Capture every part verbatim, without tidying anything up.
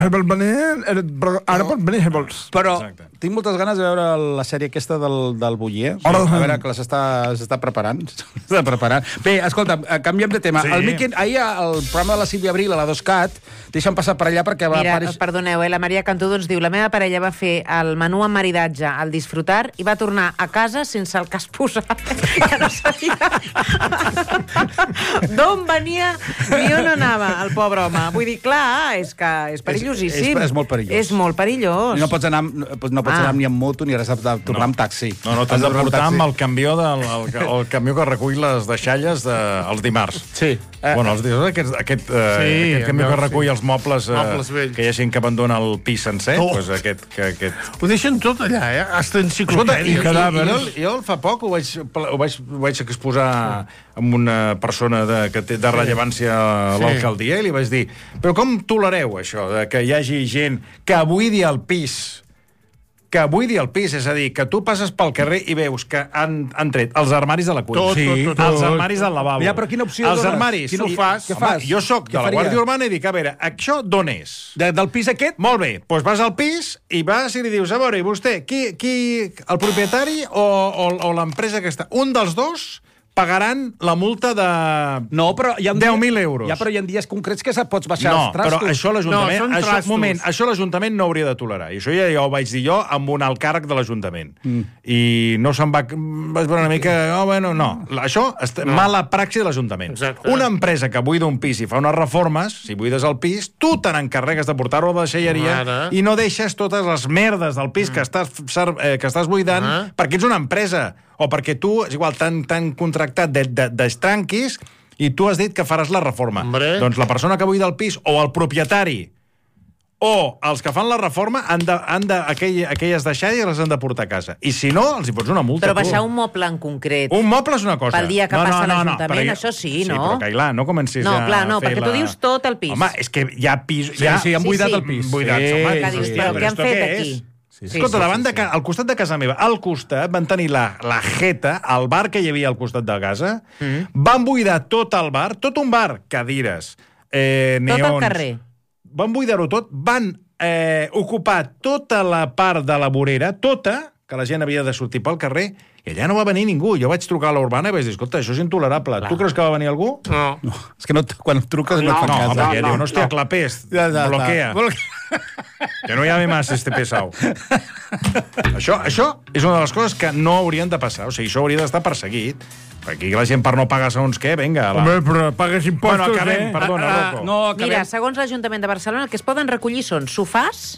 Hebel venir... Ara pot venir Hebels. Però tinc moltes ganes de veure la sèrie aquesta del, del Boyer. A veure, que s'està preparant. S'està preparant. Bé, escolta, canviem de tema. Sí. El Miqui, ahir, el programa de la Sílvia Abril, a la dos cat, deixa'm passar per allà perquè va... Mira, apareix... perdoneu, eh? La Maria Cantó doncs, diu la meva parella va fer el menú amb maridatge al disfrutar i va tornar a casa sense el cas posat, que no sabia d'on venia ni on anava el pobre home. Vull dir, clar, és que és perillosíssim. És, és, és molt perillós. És molt perillós. I no pots anar, no pots anar ah. ni amb moto ni res, has de tornar no. amb taxi. No, no, t'has de portar amb el camió, del, el, el camió que recull les deixalles de, els dimarts. Sí. Eh, bueno, els dimarts, aquest, aquest, eh, sí, aquest camió que recull sí. els mobles, eh, mobles que hi ha gent que abandona el pis sencer, oh. doncs aquest, que, aquest... Ho deixen tot allà, eh? Hasta enciclopèdia. I cadàvers. Jo, jo fa poc ho vaig, ho vaig, ho vaig exposar amb una persona de, que té de rellevància a l'alcaldia i li vaig dir, però com tolereu això, de que hi hagi gent que buidi el pis, que buidi el pis, és a dir, que tu passes pel carrer i veus que han, han tret els armaris de la cuina, tot, sí, tot, tot, els armaris del lavabo. Ja, però quina opció els dones? armaris. Quina I, fas? Què fas? Home, jo soc de la Guàrdia Urbana i dic, a veure, això d'on és? De, del pis aquest? Molt bé, doncs vas al pis i vas i li dius, a veure, i vostè, qui, qui, el propietari o, o, o l'empresa que està? Un dels dos pagaran la multa de no, però hi ha deu mil euros. Ja, però hi ha dies concrets que pots baixar no, els trastos. No, però això l'Ajuntament... No, això, moment, això l'Ajuntament no hauria de tolerar. I això ja, ja ho vaig dir jo amb un alt càrrec de l'Ajuntament. Mm. I no se'n va... Vaig veure una mica... Oh, bueno, no. Això és no. mala praxi de l'Ajuntament. Una empresa que buida un pis i fa unes reformes, si buides el pis, tu te n'encarregues de portar-ho a la deixalleria Ara. i no deixes totes les merdes del pis mm. que, estàs, eh, que estàs buidant ah. perquè ets una empresa o perquè tu, és igual, t'han contractat d'estranquis de, de, i tu has dit que faràs la reforma. Hombre. Doncs la persona que buida el pis, o el propietari, o els que fan la reforma, han de, han de, aquell, aquelles deixalles les han de portar a casa. I si no, els hi pots una multa. Però baixar un moble en concret. Un moble és una cosa. Pel dia que no, passa no, no, l'Ajuntament, no, això sí, sí, no? Sí, però Cailà, no comencis no, a clar, no, fer perquè la... tu dius tot el pis. Home, és que hi ha pis... Sí, ja, sí, han buidat sí, sí. el pis. Buidats, sí, home. Que dius, sí, però què han fet aquí? Sí, sí. Escolta, sí, davant sí, sí. De, al costat de casa meva, al costat, van tenir la, la jeta, el bar que hi havia al costat de casa, mm. van buidar tot el bar, tot un bar, cadires, eh, neons... Tot el carrer. Van buidar-ho tot, van eh, ocupar tota la part de la vorera, tota, que la gent havia de sortir pel carrer, i allà no va venir ningú. Jo vaig trucar a l'Urbana i vaig dir, escolta, això és intolerable. Clar. Tu creus que va venir algú? No. no. És que no, quan truques no, no et fan no, cas. No, no, no, no, hòstia, no. Clapés, ja, ja, bloquea. Que no llame más este pesau. això, això és una de les coses que no haurien de passar. O sigui, això hauria d'estar perseguit. Aquí la gent per no pagar segons què, vinga. Va. Home, però pagues impostos, bueno, acabem, eh? Perdona, ah, Rocco. No, acabem. Mira, segons l'Ajuntament de Barcelona, el que es poden recollir són sofàs,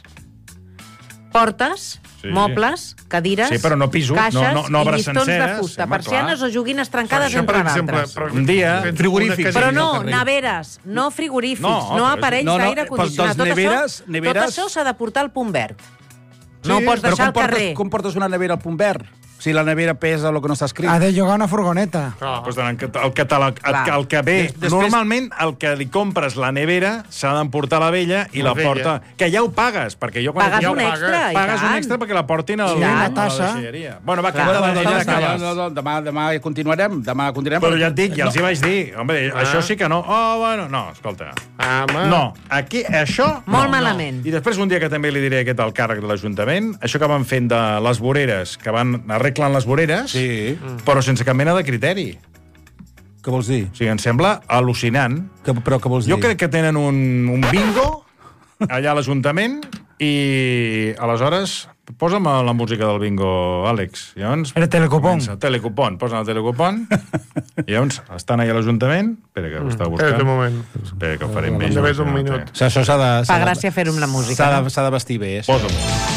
portes, sí. mobles, cadires, sí, però no pisos, caixes no, no, no i llistons senceres, de fusta, sí, persianes o joguines trencades, això, entre exemple, d'altres. Un dia, frigorífics. Però no, neveres, no frigorífics, no, no aparells no, no, d'aire condicionat. Tot, neveres, això, neveres... tot això s'ha de portar al punt verd. Sí, no ho pots deixar al portes, carrer. Com portes una nevera al punt verd? Si la nevera pesa el que no està escrit. Ha de llogar una furgoneta. Ah, doncs el, que, el, que, el, el que ve... Des, normalment, el que li compres la nevera s'ha d'emportar la vella i la, la porta... Que ja ho pagues, perquè jo... Quan pagues ja un extra, pagues, pagues un extra perquè la portin al, a la tassa. Bueno, va, que no, no, no, no, demà, demà continuarem. Demà continuarem. Però ja et dic, ja els hi vaig dir. Home, ah. això sí que no. Oh, bueno, no, escolta. Ah, no, aquí, això... Molt no, malament. No. I després un dia que també li diré aquest al càrrec de l'Ajuntament, això que van fent de les voreres, que van arreglant les voreres, sí. però sense cap mena de criteri. Què vols dir? O sigui, em sembla al·lucinant. Que, però què vols jo dir? Jo crec que tenen un, un bingo allà a l'Ajuntament i, aleshores, posa'm la música del bingo, Àlex. Llavors, el telecupón. Comença, telecupón. Posa'm el telecupón. I llavors, estan allà a l'Ajuntament. Espera, que ho estava buscant. Espera un moment. Espera, que ho farem bé. Només un minut. Això s'ha de... Fa gràcia fer-ho amb la música. S'ha de, de vestir bé. Posa'm.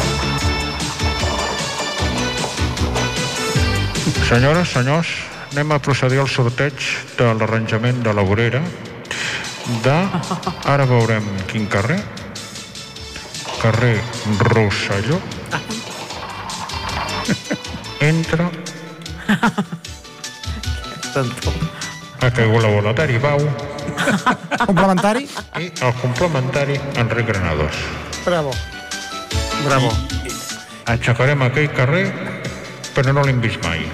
Senyores, senyors, anem a procedir al sorteig de l'arranjament de la vorera de... Ara veurem quin carrer. Carrer Rosselló. Entra... Ha caigut la volatari Bau. Complementari? I el complementari Enric Granados. Bravo. Bravo. Aixecarem aquell carrer, però no l'hem vist mai.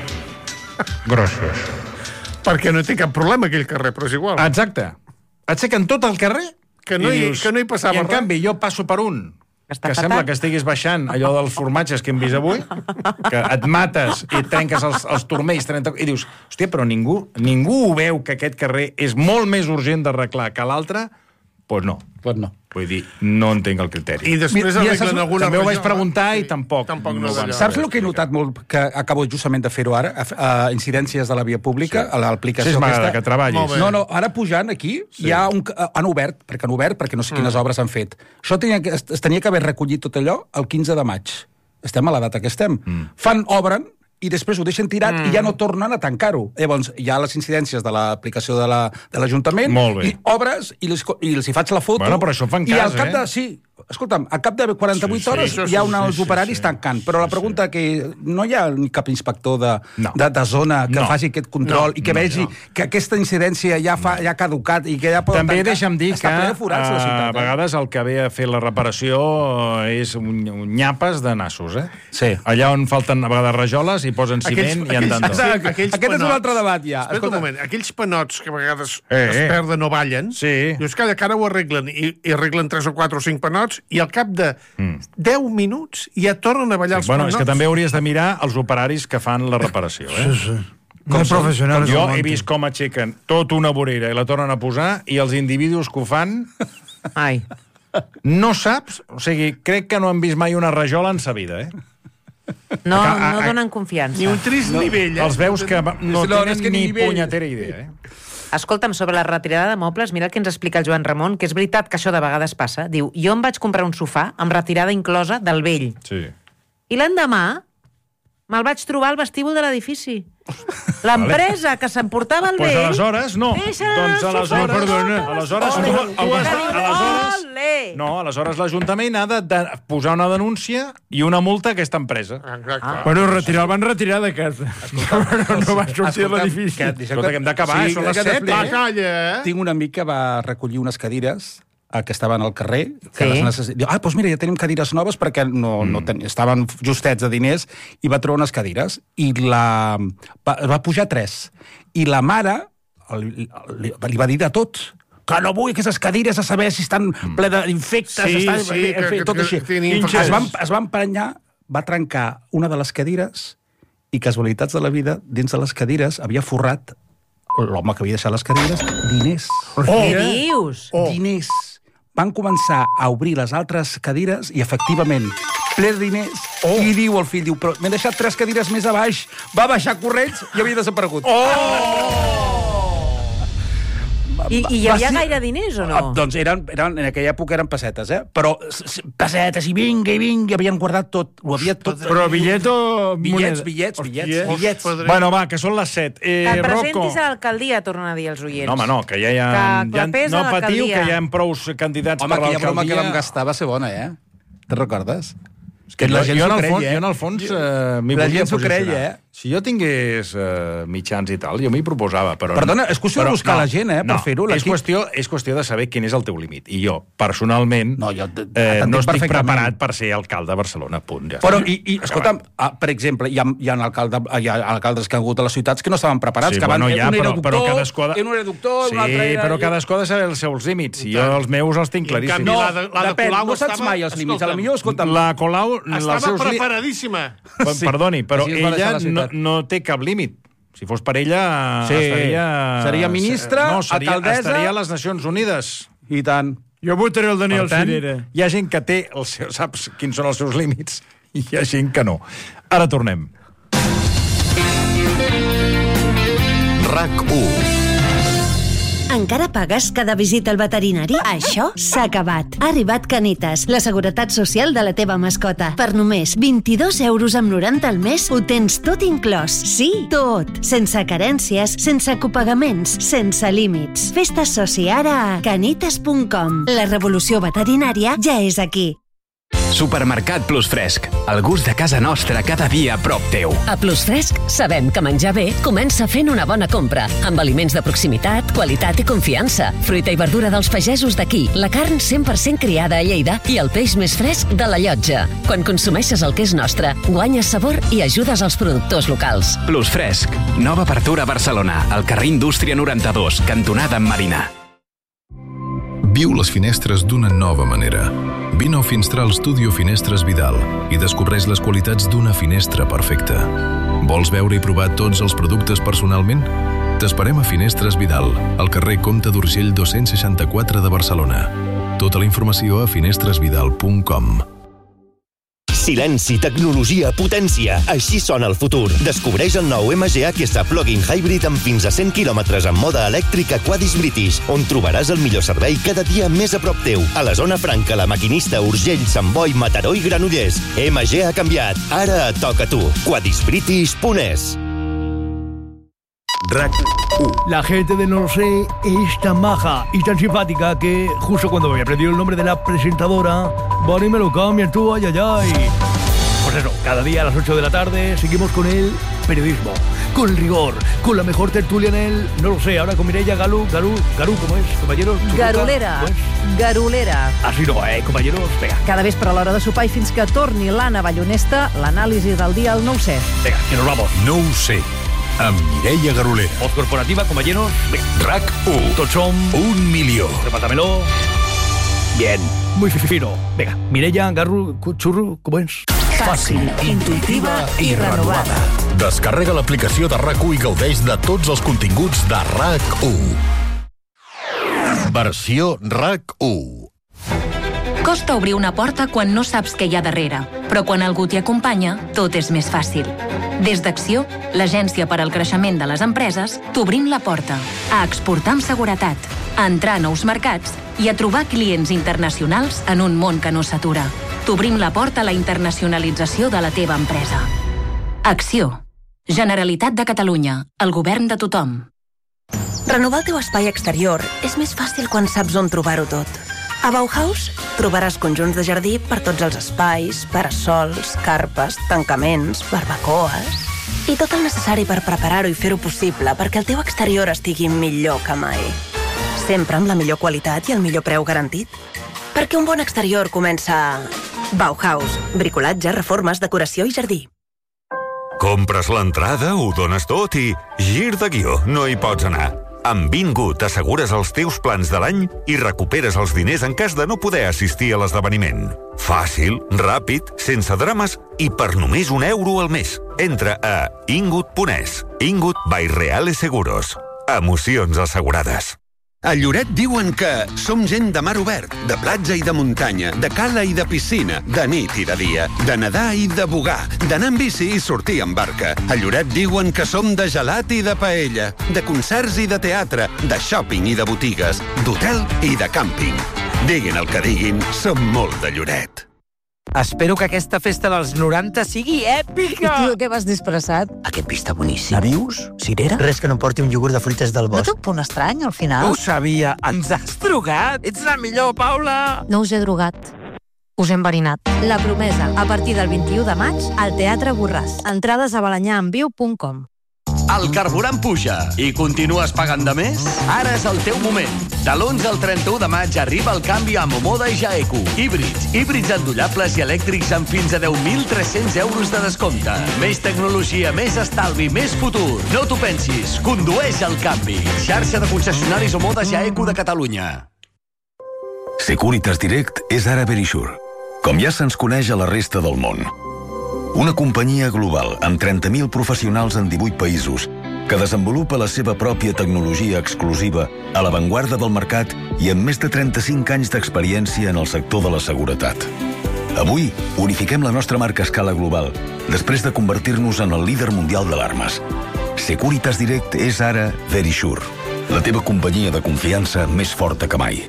Gràcies. Perquè no té cap problema aquell carrer, però és igual. Exacte. Aixequen tot el carrer que no, hi, que no hi passava I en res. canvi, jo passo per un Està que fatal. sembla que estiguis baixant allò dels formatges que hem vist avui, que et mates i et trenques els, els turmells trenta... i dius, hòstia, però ningú, ningú ho veu que aquest carrer és molt més urgent d'arreglar que l'altre? Doncs pues no. Pues no. Vull dir, no entenc el criteri. I després Mira, arreglen saps- alguna també ho vaig rajola. preguntar i tampoc Tampoc no, no van d'allò. Saps el que he notat molt, que acabo justament de fer-ho ara? A, a incidències de la via pública, a l'aplicació Sí, m'agrada aquesta. que treballis. Molt bé. No, no, ara pujant aquí, sí. hi ha un, han obert, perquè han obert, perquè no sé quines mm. obres han fet. Això tenia, que- es, es tenia que haver recollit tot allò el quinze de maig. Estem a la data que estem. Mm. Fan, obren, i després ho deixen tirat mm. i ja no tornen a tancar-ho. Llavors, hi ha les incidències de l'aplicació de la- de l'Ajuntament, Molt bé. i obres, i, les, i els hi faig la foto... Bueno, però això fan I cas, al cap de, eh? sí, escolta'm, al cap de quaranta-vuit Sí, sí, hores això hi ha sí, uns sí, sí, operaris sí. tancant. Però la pregunta que no hi ha ni cap inspector de, No. de, de zona que No. faci aquest control No, i que no, vegi no. que aquesta incidència ja, fa, ja ha caducat i que ja poden També tancar. deixa'm dir que Està ple de forats, la a ciutat, eh? vegades el que ve a fer la reparació és un, un nyapes de nassos, eh? Sí. Allà on falten a vegades rajoles i posen ciment i andando. Exacte. aquells Aquest és un panots- altre debat, ja. Espera Escolta. un moment, aquells panots que a vegades Eh, es eh. perden o ballen, Sí. dius, calla, que ara ho arreglen, i, i arreglen tres o quatre o cinc panots, i al cap de Mm. deu minuts ja tornen a ballar els Bueno, panots. és que també hauries de mirar els operaris que fan la reparació, eh? Sí, sí. No hi professionals. Jo al he monte. vist com aixequen tot una vorera i la tornen a posar, i els individus que ho fan Ai. no saps... O sigui, crec que no han vist mai una rajola en sa vida, eh? No, A- a- no a- donen confiança. Ni un trist nivell, eh? Els veus que no No, tenen és que ni ni nivell. punyetera idea, eh? Escolta'm, sobre la retirada de mobles, mira el que ens explica el Joan Ramon, que és veritat que això de vegades passa. Diu, jo em vaig comprar un sofà amb retirada inclosa del vell. Sí. I l'endemà me'l vaig trobar al vestíbul de l'edifici. L'empresa que s'emportava el Pues vell... aleshores, no. Deixa Doncs el aleshores... sofà, Perdona. Aleshores, Ole, tu, ole, tu has de, ole. aleshores... Ole. No, aleshores l'Ajuntament ha de, de posar una denúncia i una multa a aquesta empresa. Exacte. Ah. Bueno, retirar el van retirar de casa. Però no va sortir de l'edifici. Que- deixeu Escolta, que hem d'acabar, són les que set, t'expliqui. Va, calla, eh? Tinc un amic que va recollir unes cadires eh, que estaven al carrer, que Sí. les necessi... Diu, ah, doncs mira, ja tenim cadires noves perquè no, no ten... estaven justets de diners, i va trobar unes cadires, i la... va, va pujar tres. I la mare li, li, li va dir de tot, que no vull aquestes cadires a saber si estan ple d'infectes, Sí, estan, sí, en fi, que- tot que- així. que tenen Es infeccions. van, es va emprenyar, va trencar una de les cadires, i casualitats de la vida, dins de les cadires havia forrat l'home que havia deixat les cadires, diners. Què dius? Oh. Diners. Van començar a obrir les altres cadires i, efectivament, ple de diners. Oh. I diu el fill, diu, però m'he deixat tres cadires més a baix. Va baixar corrents i havia desaparegut. Oh! I, i hi Va havia ser- gaire diners o no? Ah, doncs eren, eren, en aquella època eren pessetes, eh? Però s- s- pessetes, i vinga, i vinga, havien guardat tot. Ho havia tot... Però bitllet o Bitllets, moneda? bitllets, bitllets, Hòstia. bitllets. Padre. Bueno, va, que són les set. Que Eh, et Rocco... presentis a l'alcaldia, tornen a dir els oients. No, home, no, que ja hi ha... Que ja, clapés a no patiu, l'alcaldia. que hi ha prou candidats Home, per aquella broma que l'alcaldia. vam gastar va ser bona, eh? Te'n recordes? És Que la gent jo, s'ho en el fons, creia, jo, en eh? el fons, eh, m'hi La volia gent s'ho posicionar. creia, eh? Si jo tingués eh, mitjans i tal, jo m'hi proposava, però... Perdona, és qüestió de buscar la gent, eh, per no, fer-ho, És l'equip. qüestió, és qüestió de saber quin és el teu límit. I jo, personalment, No, jo t- eh, t'entenc no estic perfectament. preparat per ser alcalde de Barcelona, punt. Ja Però, està. i, i escolta'm, ah, per exemple, hi ha, hi ha, alcalde, hi ha alcaldes que han hagut a les ciutats que no estaven preparats, Sí, que van, bueno, ja, un era però, doctor, però cadascú ha de... un era doctor, sí, un altre era... però cadascú ha de saber els seus límits. I jo els meus els tinc I en canvi, claríssims. No, La de- la de depèn, Colau no saps estava- mai els límits. A la escolta'm, millor, escolta'm... La Colau, els Estava seus límits... preparadíssima. Sí. Perdoni, però Així es va deixar ella la no, ciutat. no té cap límit. Si fos per ella, Sí. estaria... Seria ministra, no, seria, alcaldessa- estaria a les Nacions Unides. I tant. Jo votaré el Daniel Per tant, Cirera. hi ha gent que té, el seu, saps quins són els seus límits, i hi ha gent que no. Ara tornem. RAC u. Encara pagues cada visita al veterinari? Això s'ha acabat. Ha arribat Canitas, la seguretat social de la teva mascota. Per només vint-i-dos euros amb noranta al mes ho tens tot inclòs. Sí, tot. Sense carències, sense copagaments, sense límits. Fes-te soci ara a canitas punt com. La revolució veterinària ja és aquí. Supermercat Plus Fresc. El gust de casa nostra cada dia a prop teu. A Plus Fresc sabem que menjar bé comença fent una bona compra, amb aliments de proximitat, qualitat i confiança, fruita i verdura dels pagesos d'aquí, la carn cent per cent criada a Lleida i el peix més fresc de la Llotja. Quan consumeixes el que és nostre, guanyes sabor i ajudes als productors locals. Plus Fresc. Nova apertura a Barcelona, al carrer Indústria noranta-dos, cantonada amb Marina. Viu les finestres d'una nova manera. Vine a Finstral Studio Finestres Vidal i descobreix les qualitats d'una finestra perfecta. Vols veure i provar tots els productes personalment? T'esperem a Finestres Vidal, al carrer Comte d'Urgell dos-cents seixanta-quatre de Barcelona. Tota la informació a finestres vidal punt com. Silenci, tecnologia, potència. Així sona el futur. Descobreix el nou M G H S Plug-in Hybrid amb fins a cent quilòmetres en moda elèctrica Quadis British, on trobaràs el millor servei cada dia més a prop teu. A la zona franca, La Maquinista, Urgell, Sant Boi, Mataró i Granollers. M G ha canviat. Ara et toca a tu. quadis british punt es. RAC uno. La gente de No Lo Sé es tan maja y tan simpática que justo cuando me había aprendido el nombre de la presentadora, van y me lo cambian tú, ay, ay, ay. Pues eso, cada día a las ocho de la tarde seguimos con el periodismo, con el rigor, con la mejor tertulia en el No Lo Sé. Ahora con Mireia Galú, Galú, Galú, ¿cómo es, compañeros? Garolera, Garolera. Así no, eh, compañeros? Venga. Cada vespre a l'hora de sopar i fins que torni l'Anna Ballonesta, l'anàlisi del dia al No Ho Sé. Venga, que nos vamos. No Ho Sé, amb Mireia Garolera. Voz corporativa, compañeros. Venga. RAC uno. Tots som... Un milió. Repártamelo. Bien. Muy fino. Venga, Mireia, Garru, Churru, ¿cómo es? Fàcil, intuitiva i renovada. Descarrega l'aplicació de RAC uno i gaudeix de tots els continguts de RAC uno. Versió RAC uno. Costa obrir una porta quan no saps què hi ha darrere, però quan algú t'hi acompanya, tot és més fàcil. Des d'Acció, l'agència per al creixement de les empreses, t'obrim la porta a exportar amb seguretat, a entrar a nous mercats i a trobar clients internacionals en un món que no s'atura. T'obrim la porta a la internacionalització de la teva empresa. Acció. Generalitat de Catalunya. El govern de tothom. Renovar el teu espai exterior és més fàcil quan saps on trobar-ho tot. A Bauhaus trobaràs conjunts de jardí per tots els espais, parasols, carpes, tancaments, barbacoes i tot el necessari per preparar-ho i fer-ho possible perquè el teu exterior estigui millor que mai. Sempre amb la millor qualitat i el millor preu garantit. Perquè un bon exterior comença a Bauhaus. Bricolatge, reformes, decoració i jardí. Compres l'entrada, ho dones tot i gir de guió, no hi pots anar. Amb Bingo t'assegures els teus plans de l'any i recuperes els diners en cas de no poder assistir a l'esdeveniment. Fàcil, ràpid, sense drames i per només un euro al mes. Entra a ingut punt es. Ingut by Reale Seguros. Emocions assegurades. A Lloret diuen que som gent de mar obert, de platja i de muntanya, de cala i de piscina, de nit i de dia, de nedar i de bugar, d'anar en bici i sortir en barca. A Lloret diuen que som de gelat i de paella, de concerts i de teatre, de shopping i de botigues, d'hotel i de càmping. Diguin el que diguin, som molt de Lloret. Espero que aquesta festa dels noranta sigui èpica! I tu què vas disfressat? Aquest vi està boníssim. Navius? Cirera? Res que no porti un iogurt de fruites del bosc. No té un punt estrany, al final? Ho sabia! Ens has drogat! Ets la millor, Paula! No us he drogat. Us he enverinat. La Promesa, a partir del vint-i-u de maig, al Teatre Borràs. Entrades a balanyaenviu punt com. El carburant puja i continues pagant de més? Ara és el teu moment. De l'onze al trenta-u de maig arriba el canvi a Momoda i Jaeco. Híbrids, híbrids endollables i elèctrics amb fins a deu mil tres-cents euros de descompte. Més tecnologia, més estalvi, més futur. No t'ho pensis, condueix el canvi. Xarxa de concessionaris Momoda Jaeco de Catalunya. Securitas Direct és ara Verisure, com ja se'ns coneix a la resta del món. Una companyia global amb trenta mil professionals en divuit països que desenvolupa la seva pròpia tecnologia exclusiva a l'avantguarda del mercat i amb més de trenta-cinc anys d'experiència en el sector de la seguretat. Avui unifiquem la nostra marca a escala global després de convertir-nos en el líder mundial d'alarmes. Securitas Direct és ara Verisure, la teva companyia de confiança més forta que mai.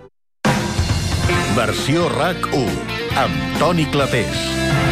Versió RAC uno, amb Toni Clapés.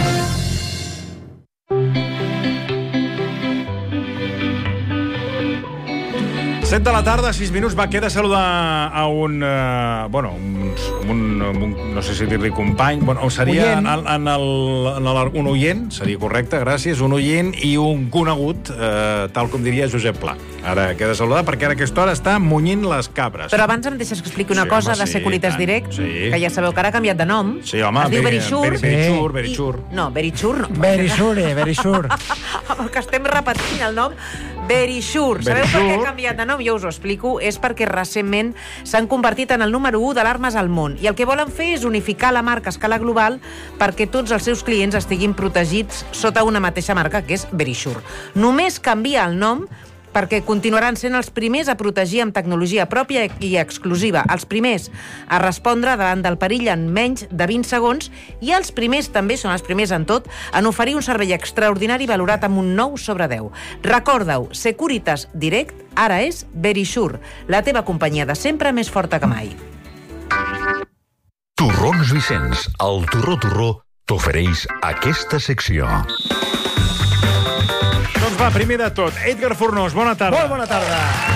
set de la tarda, sis minuts, va, queda saludar a un, uh, bueno, un, un, un, no sé si dir-li company, bueno, seria en, en el, en el, un oient, seria correcte, gràcies, un oient i un conegut, uh, tal com diria Josep Pla. Ara queda saludar perquè ara a aquesta hora està munyint les cabres. Però abans em deixes que expliqui una sí, cosa home, de sí, Securitas tant, Direct, sí. que ja sabeu que ara ha canviat de nom. Sí, home, es diu Verisure. Verisure, Verisure. No, Verisure no. Verisure, Verisure. Amb el que estem repetint el nom, Verisure. Sabeu per què ha canviat de nom? Jo us ho explico. És perquè recentment s'han convertit en el número u d'alarmes al món. I el que volen fer és unificar la marca a escala global perquè tots els seus clients estiguin protegits sota una mateixa marca, que és Verisure. Només canvia el nom perquè continuaran sent els primers a protegir amb tecnologia pròpia i exclusiva, els primers a respondre davant del perill en menys de vint segons i els primers, també són els primers en tot, en oferir un servei extraordinari valorat amb un nou sobre deu. Recorda-ho, Securitas Direct ara és Verisure, la teva companyia de sempre més forta que mai. Torrons Vicenç, el Torró Torró, t'ofereix aquesta secció. Doncs va, primer de tot, Edgar Fornós, bona tarda. Molt bona tarda.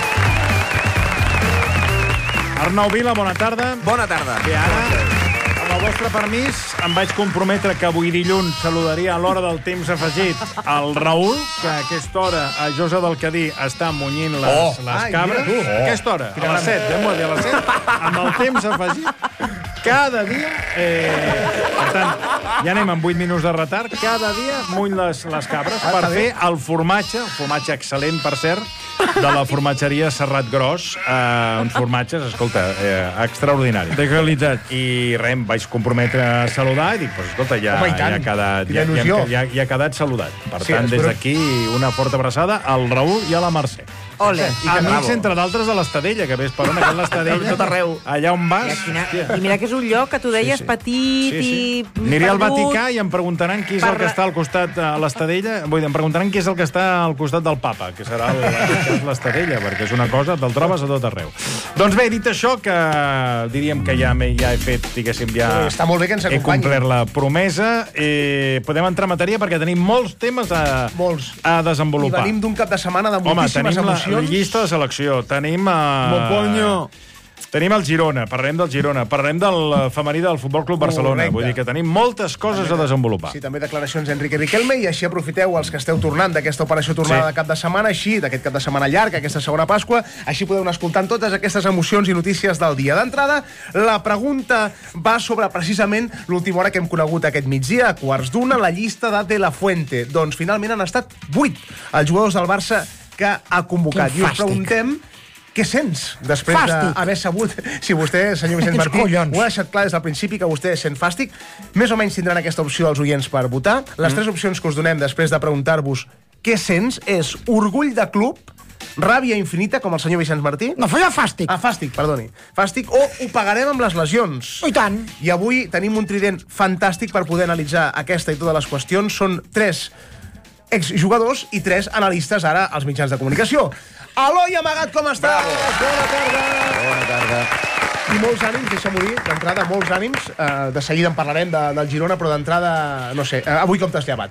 Arnau Vila, bona tarda. Bona tarda. Bé, ara, amb el vostre permís, em vaig comprometre que avui dilluns saludaria a l'hora del temps afegit el Raül, que a aquesta hora a Josa del Cadí està munyint les, oh. les Ai, cabres. mira tu. A aquesta hora, a les set, ja m'ho a dir, a les set, amb el temps afegit, cada dia, eh, per tant, ja anem amb vuit minuts de retard, cada dia muny les, les cabres per fer el formatge, formatge excel·lent, per cert, de la formatgeria Serrat Gros, eh, uns formatges, escolta, eh, extraordinaris. De qualitat. I res, em vaig comprometre a saludar i dic, pues, escolta, ja, Home, ja, ha quedat, ja, ja, ja, ja ha quedat saludat. Per Sí, tant, des espero- d'aquí, una forta abraçada al Raül i a la Mercè. Ole. I amics, entre d'altres, de l'Estadella, que ves per on, aquest l'Estadella. Tot arreu. Allà on vas. I, quina... I mira que és un lloc que tu deies Sí, sí. petit Sí, sí. i... Aniré al perdut. Vaticà i em preguntaran qui és el que està al costat a l'Estadella. Vull dir, em preguntaran qui és el que està al costat del papa, que serà el- en aquest cas l'Estadella, perquè és una cosa, te'l trobes a tot arreu. Doncs bé, dit això, que diríem que ja, m'he- ja he fet, diguéssim, ja... Sí, està molt bé que ens He acompanyi. complert la promesa. Eh, podem entrar en matèria perquè tenim molts temes a, Molts. a I desenvolupar. venim d'un cap de setmana de Home, moltíssimes tenim la, la emocions. llista de selecció, tenim... Uh, Moponyo. Tenim el Girona, parlarem del Girona, parlarem del eh, femení del Futbol Club Barcelona. Correcte. Vull dir que tenim moltes coses a desenvolupar. Sí, també declaracions d'Enrique Riquelme, i així aprofiteu els que esteu tornant d'aquesta operació tornada Sí. de cap de setmana, així, d'aquest cap de setmana llarg, aquesta segona Pasqua, així podeu anar escoltant totes aquestes emocions i notícies del dia. D'entrada, la pregunta va sobre precisament l'última hora que hem conegut aquest migdia, a quarts d'una, la llista de De La Fuente. Doncs finalment han estat vuit els jugadors del Barça que ha convocat. Quin I us fàstic. preguntem què sents després Fàstic. d'haver sabut, si vostè, senyor Vicenç Quins Martí, collons. ho ha deixat clar des del principi que vostè sent fàstic, més o menys tindran aquesta opció els oients per votar. Les tres opcions que us donem després de preguntar-vos què sents és orgull de club, ràbia infinita, com el senyor Vicenç Martí. No, feia fàstic. Ah, fàstic, perdoni. Fàstic, o ho pagarem amb les lesions. I tant. I avui tenim un trident fantàstic per poder analitzar aquesta i totes les qüestions. Són tres exjugadors i tres analistes ara als mitjans de comunicació. Eloi Amagat, com estàs? Bona tarda. Bona tarda. I molts ànims, deixa'm-ho dir, d'entrada, molts ànims. Uh, de seguida en parlarem de, del Girona, però d'entrada, no sé, uh, avui com t'has llevat?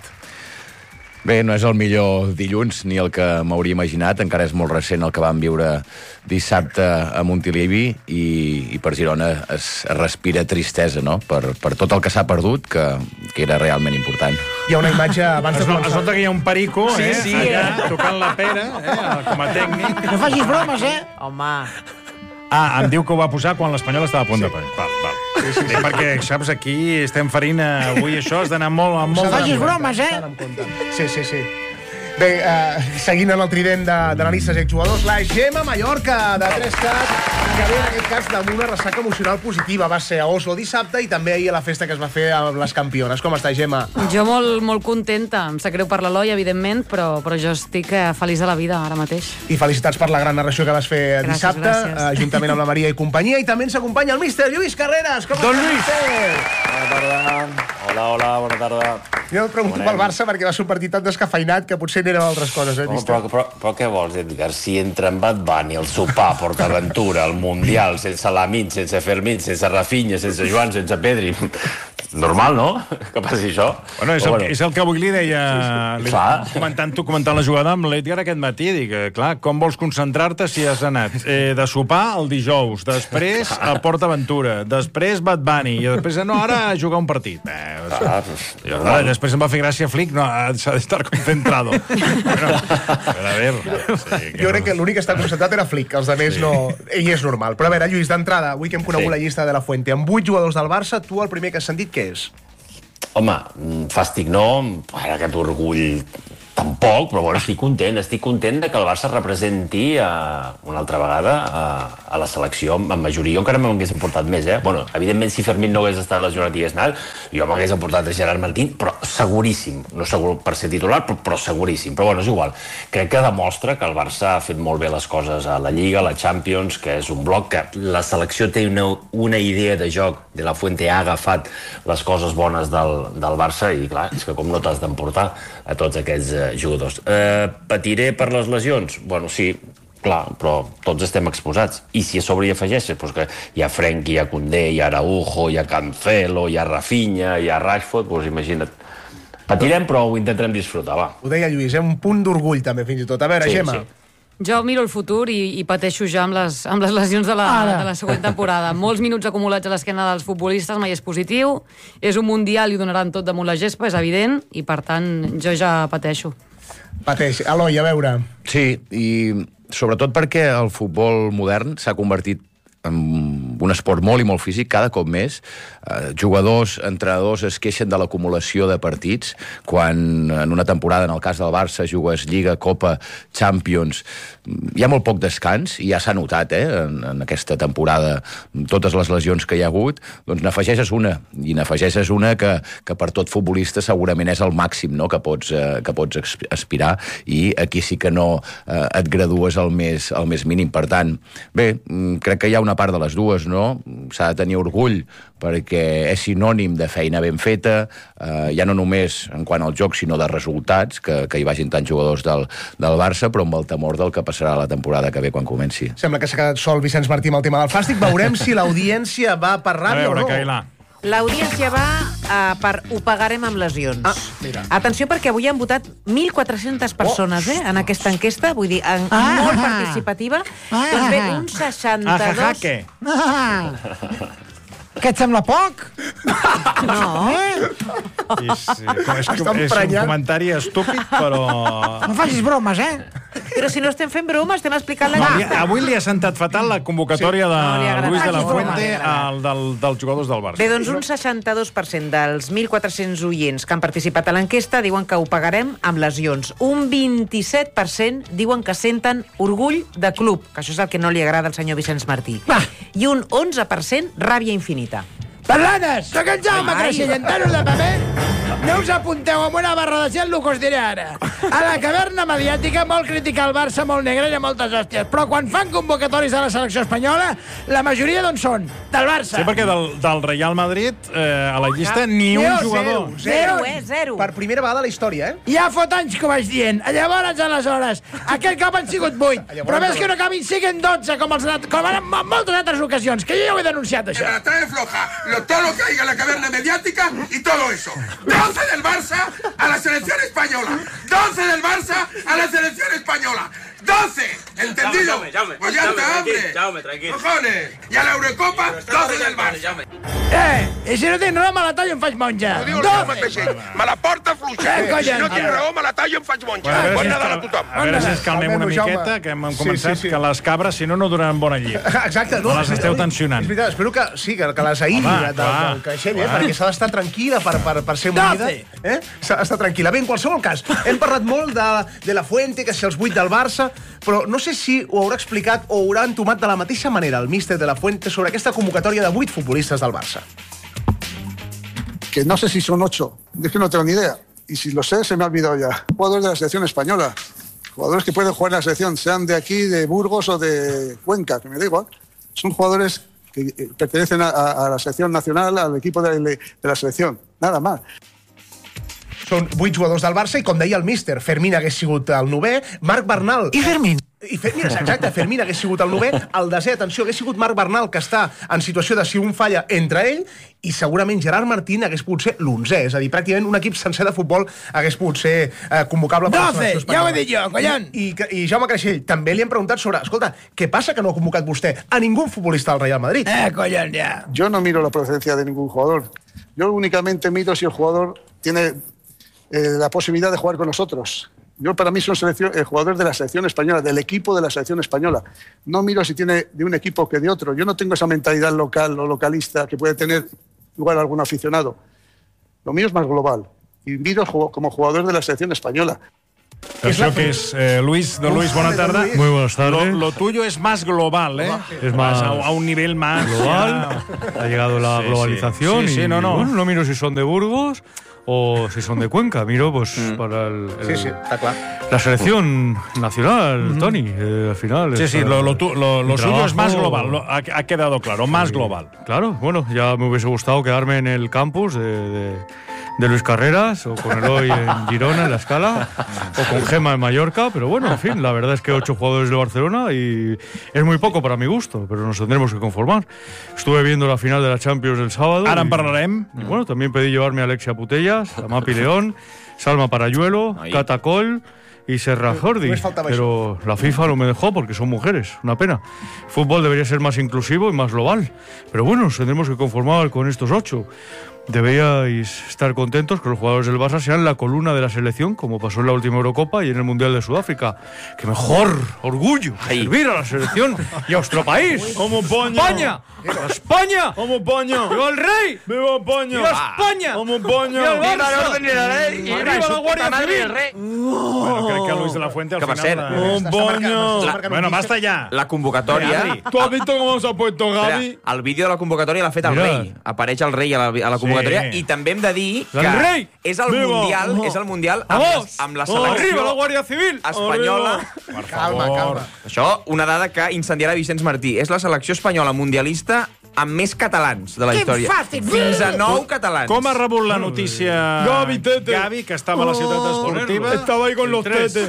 Bé, no és el millor dilluns ni el que m'hauria imaginat, encara és molt recent el que vam viure dissabte a Montilivi i, i per Girona es, es respira tristesa, no?, per, per tot el que s'ha perdut, que, que era realment important. Hi ha una imatge abans de Es, no, començar. es nota que hi ha un perico, Sí, eh? sí, allà, eh? tocant la pera, eh? Com a tècnic. No facis bromes, eh? Home. Ah, em diu que ho va posar quan l'Espanyol estava a punt de parir. Val, val. Sí, sí, sí. Perquè, saps, aquí estem farina, avui això has d'anar molt... Amb molt S'ha d'anar de- amb compte, s'ha d'anar amb compte. Sí, sí, sí. Bé, uh, seguint en el trident de- d'analistes i exjugadors, la Gemma Mallorca, de tres cat, que ve en aquest cas amb una ressaca emocional positiva. Va ser a Oslo dissabte i també ahir a la festa que es va fer amb les campiones. Com està, Gemma? Jo molt, molt contenta. Em sap greu per l'Eloi, evidentment, però, però jo estic eh, feliç de la vida ara mateix. I felicitats per la gran narració que vas fer Gràcies, dissabte, gràcies. eh, juntament amb la Maria i companyia. I també ens acompanya el míster Lluís Carreras. Com Don està, Lluís. míster? Bona tarda. Hola, hola, bona tarda. Jo et pregunto pel Barça perquè va ser un partit tan descafeinat que potser n'eren altres coses, eh, Home, míster? però, però, però què vols, Edgar? Si entre en Bad Bunny, el sopar, PortAventura, el Mundial, sense Lamine, sense Fermín, sense Rafinha, sense Joan, sense Pedri... Normal, no? Que passi això. Bueno, és, Però el, és el que avui li deia... Sí, sí. Li, Clar. comentant, tu comentant la jugada amb l'Edgar aquest matí, dic, eh, clar, com vols concentrar-te si has anat eh, de sopar el dijous, després a PortAventura, després Bad Bunny, i després, no, ara a jugar un partit. Eh, Clar, jo, clar, després em va fer gràcia Flick, no, s'ha d'estar concentrado. Bueno, a veure... Sí, Jo crec que l'únic que està concentrat era Flick, els altres sí. no... Ell és normal. Però a veure, Lluís, d'entrada, avui que hem conegut Sí. la llista de la Fuente, amb vuit jugadors del Barça, tu el primer que has sentit què és? Home, mm, fàstic no, ara aquest orgull tampoc, però bueno, estic content, estic content de que el Barça representi uh, una altra vegada uh, a la selecció en majoria. Jo encara m'hagués portat més, eh? Bueno, evidentment, si Fermín no hagués estat lesionat i hagués anat, jo m'hagués portat a Gerard Martín, però seguríssim, no segur per ser titular, però, però seguríssim. Però bueno, és igual. Crec que demostra que el Barça ha fet molt bé les coses a la Lliga, a la Champions, que és un bloc que la selecció té una, una idea de joc. De la Fuente ha agafat les coses bones del, del Barça i, clar, és que com no t'has d'emportar a tots aquests eh, jugadors. Eh, patiré per les lesions? Bueno, sí, clar, però tots estem exposats. I si a sobre hi afegeixes, doncs que hi ha Frenkie, hi ha Koundé, hi ha Araujo, hi ha Cancelo, hi ha Rafinha, hi ha Rashford, doncs imagina't. Patirem, però ho intentarem disfrutar, va. Ho deia Lluís, eh? Un punt d'orgull també, fins i tot. A veure, Sí, Gemma. sí. Jo miro el futur i, i pateixo ja amb les, amb les lesions de la, de la següent temporada. Molts minuts acumulats a l'esquena dels futbolistes mai és positiu. És un mundial i ho donaran tot damunt la gespa, és evident, i per tant jo ja pateixo. Pateix. Eloi, a veure. Sí, i sobretot perquè el futbol modern s'ha convertit en un esport molt i molt físic, cada cop més. Eh, jugadors, entrenadors es queixen de l'acumulació de partits, quan en una temporada, en el cas del Barça, jugues Lliga, Copa, Champions, hi ha molt poc descans, i ja s'ha notat, eh, en, en aquesta temporada, totes les lesions que hi ha hagut, doncs n'afegeixes una, i n'afegeixes una que, que per tot futbolista segurament és el màxim, no?, que pots, eh, que pots aspirar, i aquí sí que no eh, et gradues al més, al més mínim. Per tant, bé, crec que hi ha una part de les dues, no? S'ha de tenir orgull perquè és sinònim de feina ben feta, eh, ja no només en quant al joc, sinó de resultats, que, que hi vagin tants jugadors del, del Barça, però amb el temor del que passarà la temporada que ve quan comenci. Sembla que s'ha quedat sol Vicenç Martí amb el tema del fàstic. Veurem si l'audiència va per ràdio o no. L'audiència va uh, per ho pagarem amb lesions. Ah, mira. Atenció, perquè avui han votat mil quatre-centes persones, eh, en aquesta enquesta, vull dir, en, Ah. molt participativa. Ah. Doncs bé, un seixanta-dos... Ah. Què et sembla poc? No. Eh? I sí, és, és un comentari estúpid, però... No facis bromes, eh? Però si no estem fent broma, estem explicant la No, llista. li, avui li ha sentat fatal la convocatòria de No li agrada. Luis de la Facis broma. Fuente al, del, dels jugadors del Barça. Bé, doncs un seixanta-dos per cent dels mil quatre-cents oients que han participat a l'enquesta diuen que ho pagarem amb lesions. Un vint-i-set per cent diuen que senten orgull de club, que això és el que no li agrada al senyor Vicenç Martí. I un onze per cent ràbia infinita. Parlades, soc en Jaume Ai. Creixell, entero de paper. No us apunteu amb una barra de gel el que us diré ara. A la caverna mediàtica vol criticar el Barça molt negre i a moltes hòsties, però quan fan convocatoris de la selecció espanyola, la majoria d'on són? Del Barça. Sí, perquè del, del Real Madrid, eh, a la llista, ni un Zero, jugador. zero, zero, eh, zero. Per primera vegada a la història, eh? Ja fot anys que ho vaig dient. Llavors, aleshores, aquest cop han sigut vuit. Però més que no acabin, siguen dotze, com, els, com en moltes altres ocasions, que jo ja ho he denunciat, això. Me la trae floja. Lo, todo lo que hay en la caverna mediática y todo eso. doce del Barça a la selección española. doce del Barça a la selección española. doce, ¿entendido? Jaume, Jaume, Pues ya Jaume, está, tranquil, hombre. Jaume, tranquil. Cojones. Y a la Eurocopa, doce del Barça. Eh, i si no tens raó, me la tallo i em faig monja. Ho diu el Jaume Peixell. Me la porta fluixa. Eh, Si no collons. tens raó, me la tallo i em faig monja. Bueno, a veure Bon si Nadal a ens- tothom. a veure si ens calmem una Calmem-nos, Jaume. miqueta, que hem Sí, començat sí, sí. que les cabres, si no, no donaran bona llet. Exacte. No les esteu tensionant. És veritat, espero que sí, que, que les aïlli Home, del, clar, del Creixell, eh? clar. Perquè s'ha d'estar tranquil·la per, per, per ser mollida. Eh? S'ha d'estar tranquil·la. Bé, en qualsevol cas, hem parlat molt de, de la Fuente, que si els vuit del Barça, però no sé si ho haurà explicat o ho haurà entomat de la mateixa manera el míster de la Fuente sobre aquesta convocatòria de vuit futbolistes del Barça. Que no sé si son ocho, es que no tengo ni idea. Y si lo sé, se me ha olvidado ya. Jugadores de la selección española. Jugadores que pueden jugar en la selección, sean de aquí, de Burgos o de Cuenca, que me da igual. Son jugadores que eh, pertenecen a, a, a la selección nacional, al equipo de, de la selección. Nada más. Són vuit jugadors del Barça i, com deia el míster, Fermín hagués sigut el novè, Marc Bernal... I Fermín? I Fermín, exacte, Fermín hagués sigut el novè, el desè, atenció, hagués sigut Marc Bernal, que està en situació de si un falla entre ell, i segurament Gerard Martín hagués pogut ser l'onzè, és a dir, pràcticament un equip sencer de futbol hagués pogut ser eh, convocable per la doce, selecció espanyola. ja ho he dit jo, collons. I, i, I Jaume Creixell, també li hem preguntat sobre, escolta, què passa que no ha convocat vostè a ningú futbolista del Real Madrid? Eh, collons, ja. Yo no miro la procedencia de ningún jugador. Yo únicamente miro si el jugador tiene eh, la posibilidad de jugar con nosotros. Yo, para mí, son selección, eh, jugadores de la selección española, del equipo de la selección española. No miro si tiene de un equipo que de otro. Yo no tengo esa mentalidad local o localista que puede tener igual algún aficionado. Lo mío es más global. Y miro como jugador de la selección española. Eso que es, eh, Luis, don Luis, buena tarde. Muy buenas tardes. Lo, lo tuyo es más global, ¿eh? Es más a, a un nivel más global. Ya. Ha llegado la sí, globalización. Sí, sí, y, no, no. Bueno, no miro si son de Burgos o si son de Cuenca. Miro, pues, mm. para el, el, sí, sí, está claro. La selección nacional, mm. Toni, eh, al final. Sí, sí, lo, lo, lo, lo suyo trabajo, es más global, lo, ha, ha quedado claro, más sí, global. Claro, bueno, ya me hubiese gustado quedarme en el campus de... de de Luis Carreras, o con Eloy en Girona, en La Scala, o con Gema en Mallorca, pero bueno, en fin, la verdad es que ocho jugadores de Barcelona y es muy poco para mi gusto, pero nos tendremos que conformar. Estuve viendo la final de la Champions el sábado. Ara en parlarem. Y bueno, también pedí llevarme a Alexia Putellas, a Mapi León, Salma Parayuelo, Cata Coll y Serra Jordi, pero la FIFA no me dejó porque son mujeres, una pena. El fútbol debería ser más inclusivo y más global, pero bueno, nos tendremos que conformar con estos ocho. Deberíais estar contentos que los jugadores del Barça sean la columna de la selección, como pasó en la última Eurocopa y en el Mundial de Sudáfrica. ¡Qué mejor orgullo! Servir a la selección y a nuestro país. ¡Como Poño! ¡España! ¡Viva España! ¡Como Poño! ¡Viva el rey! ¡Viva Poño! ¡Viva España! ¡Como Poño! ¡Viva el Barça! ¡Viva el orden y la ley! ¡Y arriba la Guardia Civil! Bueno, crec que Luis de la Fuente al que final... ¡Como Poño! Bueno, basta ya. La convocatòria... ¿Tú has visto cómo se ha puesto Gavi? El vídeo de la convocatòria l'ha fet el rei. Apareix el rei a la, a la convocatòria i també hem de dir que rei. és el Viva. Mundial, és el Mundial amb, Vamos. amb la selecció Arriba la Guàrdia Civil. espanyola. Calma, calma. Això, una dada que incendiarà Vicenç Martí. És la selecció espanyola mundialista amb més catalans de la història. Fins a nou catalans. Com ha rebut la notícia Gavi, tete. Gavi, que estava a la ciutat esportiva? Estava ahí con los tete.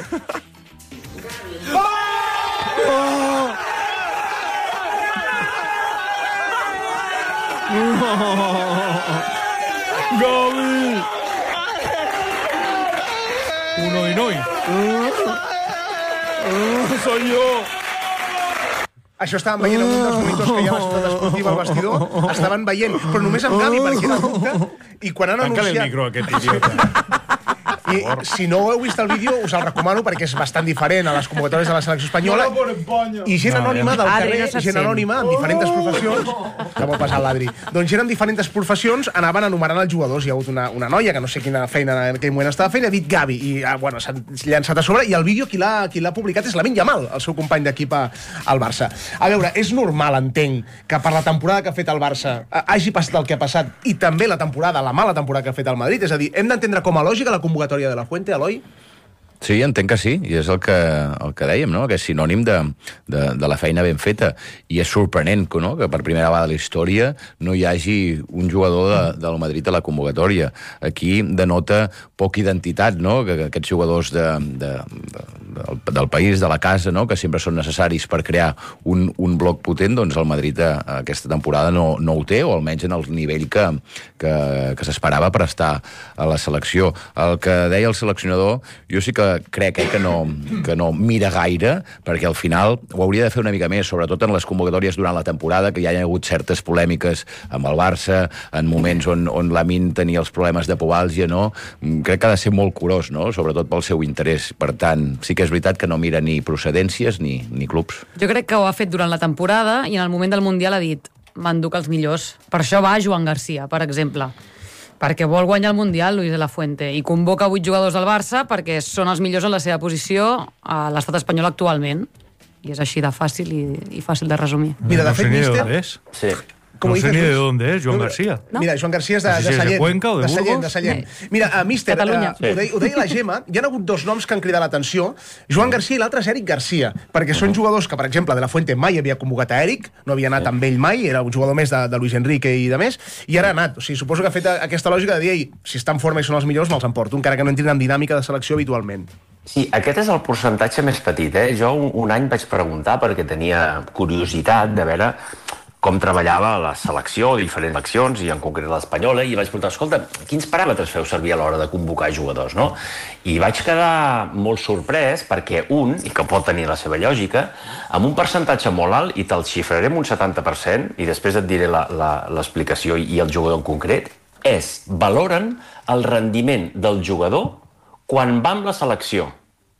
Gavi. Uno y noi. Soy yo. Això estàvem veient en un dels monitors que hi ha a la ciutat esportiva al vestidor. Estaven veient, però només amb Gavi, perquè era dubte. I quan han Tanca'l anunciat... el micro, aquest idiota. I si no heu vist el vídeo, us el recomano perquè és bastant diferent a les convocatòries de la selecció espanyola. I gent anònima del carrer, gent anònima amb diferents professions, que vol passar l'Adri, doncs gent amb diferents professions anaven enumerant els jugadors. Hi ha hagut una, una noia que no sé quina feina en aquell moment estava fent i ha dit Gavi, i ah, bueno, s'ha llançat a sobre, i el vídeo qui l'ha qui l'ha publicat és Lamine Yamal, el seu company d'equip al Barça. A veure, és normal, entenc, que per la temporada que ha fet el Barça hagi passat el que ha passat, i també la temporada, la mala temporada que ha fet el Madrid. És a dir, hem d'entendre com a lògica la convocatòria de la Fuente, Eloi? Sí, entenc que sí, i és el que, el que dèiem, no? Que és sinònim de, de, de la feina ben feta. I és sorprenent que, no? que per primera vegada a la història no hi hagi un jugador de, del Madrid a la convocatòria. Aquí denota poca identitat, no? Que, que aquests jugadors de, de, de, del, del país, de la casa, no? Que sempre són necessaris per crear un, un bloc potent, doncs el Madrid a, a aquesta temporada no, no ho té, o almenys en el nivell que, que, que s'esperava per estar a la selecció. El que deia el seleccionador, jo sí que crec eh, que, no, que no mira gaire, perquè al final ho hauria de fer una mica més, sobretot en les convocatòries durant la temporada, que ja hi ha hagut certes polèmiques amb el Barça, en moments on, on Lamine tenia els problemes de pubalgia, no? Crec que ha de ser molt curós, no? Sobretot pel seu interès. Per tant, sí que és veritat que no mira ni procedències ni, ni clubs. Jo crec que ho ha fet durant la temporada i en el moment del Mundial ha dit m'enduc els millors. Per això va Joan Garcia, per exemple. Perquè vol guanyar el Mundial, Luis de la Fuente, i convoca vuit jugadors del Barça perquè són els millors en la seva posició a l'estat espanyol actualment. I és així de fàcil i, i fàcil de resumir. Mira, de fet, no sé ni de míster... dónde es. Sí. Com no dices, sé ni de Luis? dónde es, Joan García. No? Mira, Joan García és de, No sé si de és de Sallent. Cuenca o de de Sallent, Burgos. de Sallent. Mira, uh, míster, uh, Catalunya. ho, deia, ho deia la Gemma, hi ha hagut dos noms que han cridat l'atenció. Joan García i l'altre és Eric Garcia, perquè són jugadors que, per exemple, de la Fuente mai havia convocat a Eric, no havia anat amb ell mai, era un jugador més de, de Luis Enrique i de més, i ara ha anat. O sigui, suposo que ha fet aquesta lògica de dir, ei, si està en forma i són els millors, me'ls emporto, encara que no entrin en dinàmica de selecció habitualment. Sí, aquest és el percentatge més petit, eh? Jo un, un any vaig preguntar perquè tenia curiositat de veure com treballava la selecció, diferents seleccions, i en concret l'espanyola, i vaig preguntar, escolta, quins paràmetres feu servir a l'hora de convocar jugadors, no? I vaig quedar molt sorprès perquè un, i que pot tenir la seva lògica, amb un percentatge molt alt, i te'l xifraré amb un setanta per cent, i després et diré l'explicació i el jugador en concret, és, valoren el rendiment del jugador quan va amb la selecció.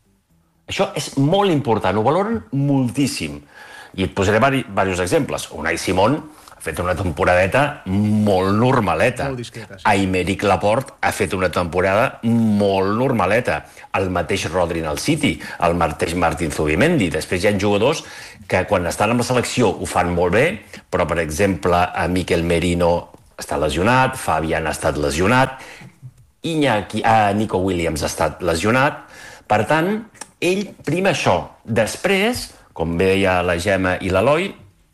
Això és molt important, ho valoren moltíssim. I et posaré diversos exemples. Unai Simón fet una temporadeta molt normaleta. Molt discreta, sí. Aymeric Laporte ha fet una temporada molt normaleta. El mateix Rodri en el City, el mateix Martín Zubimendi. Després hi ha jugadors que quan estan amb la selecció ho fan molt bé, però, per exemple, a Mikel Merino està lesionat, Fabián ha estat lesionat, Iñaki, a Nico Williams ha estat lesionat. Per tant, ell prima això. Després, com bé deia la Gemma i l'Eloi,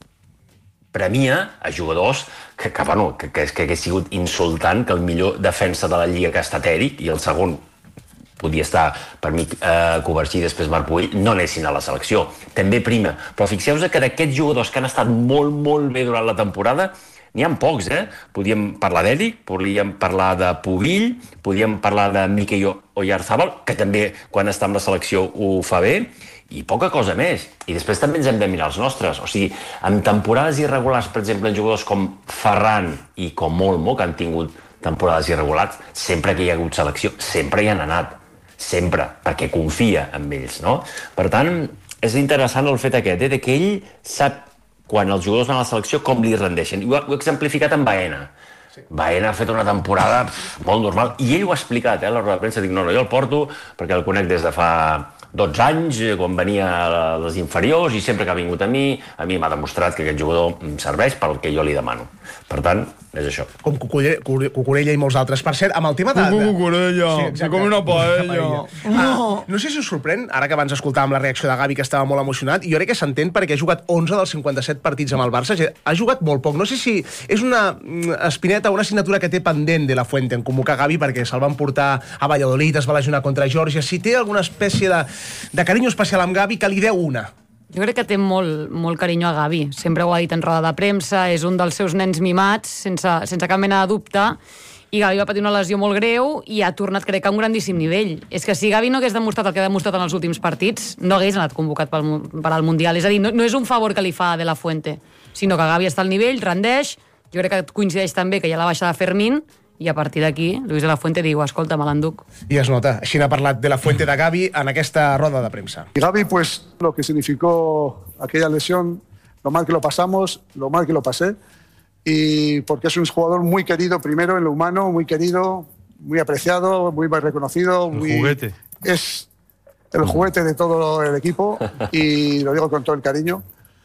premia a jugadors que, que, bueno, que, que, que hagués sigut insultant que el millor defensa de la Lliga, que ha estat Eric, i el segon podia estar per mi eh, Covarsí i després Marc Puig, no anessin a la selecció. També prima. Però fixeu-vos que d'aquests jugadors que han estat molt, molt bé durant la temporada, n'hi ha pocs, eh? Podíem parlar d'Eric, podíem parlar de Pubill, podíem parlar de Mikel Oyarzabal, que també quan està amb la selecció ho fa bé, i poca cosa més. I després també ens hem de mirar els nostres. O sigui, en temporades irregulars, per exemple, en jugadors com Ferran i com Olmo, que han tingut temporades irregulars, sempre que hi ha hagut selecció, sempre hi han anat. Sempre, perquè confia en ells, no? Per tant, és interessant el fet aquest, eh? Que ell sap, quan els jugadors van a la selecció, com li rendeixen. I ho ha exemplificat amb Baena. Sí. Baena ha fet una temporada pff, molt normal, i ell ho ha explicat, eh? A la roda de premsa, dic, no, no, jo el porto perquè el conec des de fa dotze anys, quan venia a les inferiors, i sempre que ha vingut a mi, a mi m'ha demostrat que aquest jugador em serveix pel que jo li demano. Per tant, és això. Com Cucurella, Cucurella i molts altres. Per cert, amb el tema de... Com Cucurella, sí, com una paella. Ah, no sé si us sorprèn, ara que abans escoltàvem la reacció de Gavi, que estava molt emocionat, i jo crec que s'entén perquè ha jugat onze dels cinquanta-set partits amb el Barça, ha jugat molt poc. No sé si és una espineta, una assignatura que té pendent de la Fuente en convocar Gavi, perquè se'l van portar a Valladolid, es va lesionar contra Geòrgia. Si té alguna espècie de, de carinyo especial amb Gavi, que li deu una. Jo crec que té molt, molt carinyo a Gavi. Sempre ho ha dit en roda de premsa, és un dels seus nens mimats, sense, sense cap mena de dubte, i Gavi va patir una lesió molt greu i ha tornat, crec, a un grandíssim nivell. És que si Gavi no hagués demostrat el que ha demostrat en els últims partits, no hagués anat convocat pel, per al Mundial. És a dir, no, no és un favor que li fa De La Fuente, sinó que Gavi està al nivell, rendeix, jo crec que coincideix també que hi ha la baixa de Fermín, i a partir d'aquí, Luis De La Fuente diu, escolta, me l'enduc. I es nota. Així n'ha parlat De La Fuente de Gavi en aquesta roda de premsa. Y Gavi, pues, lo que significó aquella lesión, lo mal que lo pasamos, lo mal que lo pasé, y porque es un jugador muy querido, primero en lo humano, muy querido, muy apreciado, muy reconocido. El muy... juguete. Es el juguete de todo el equipo, y lo digo con todo el cariño.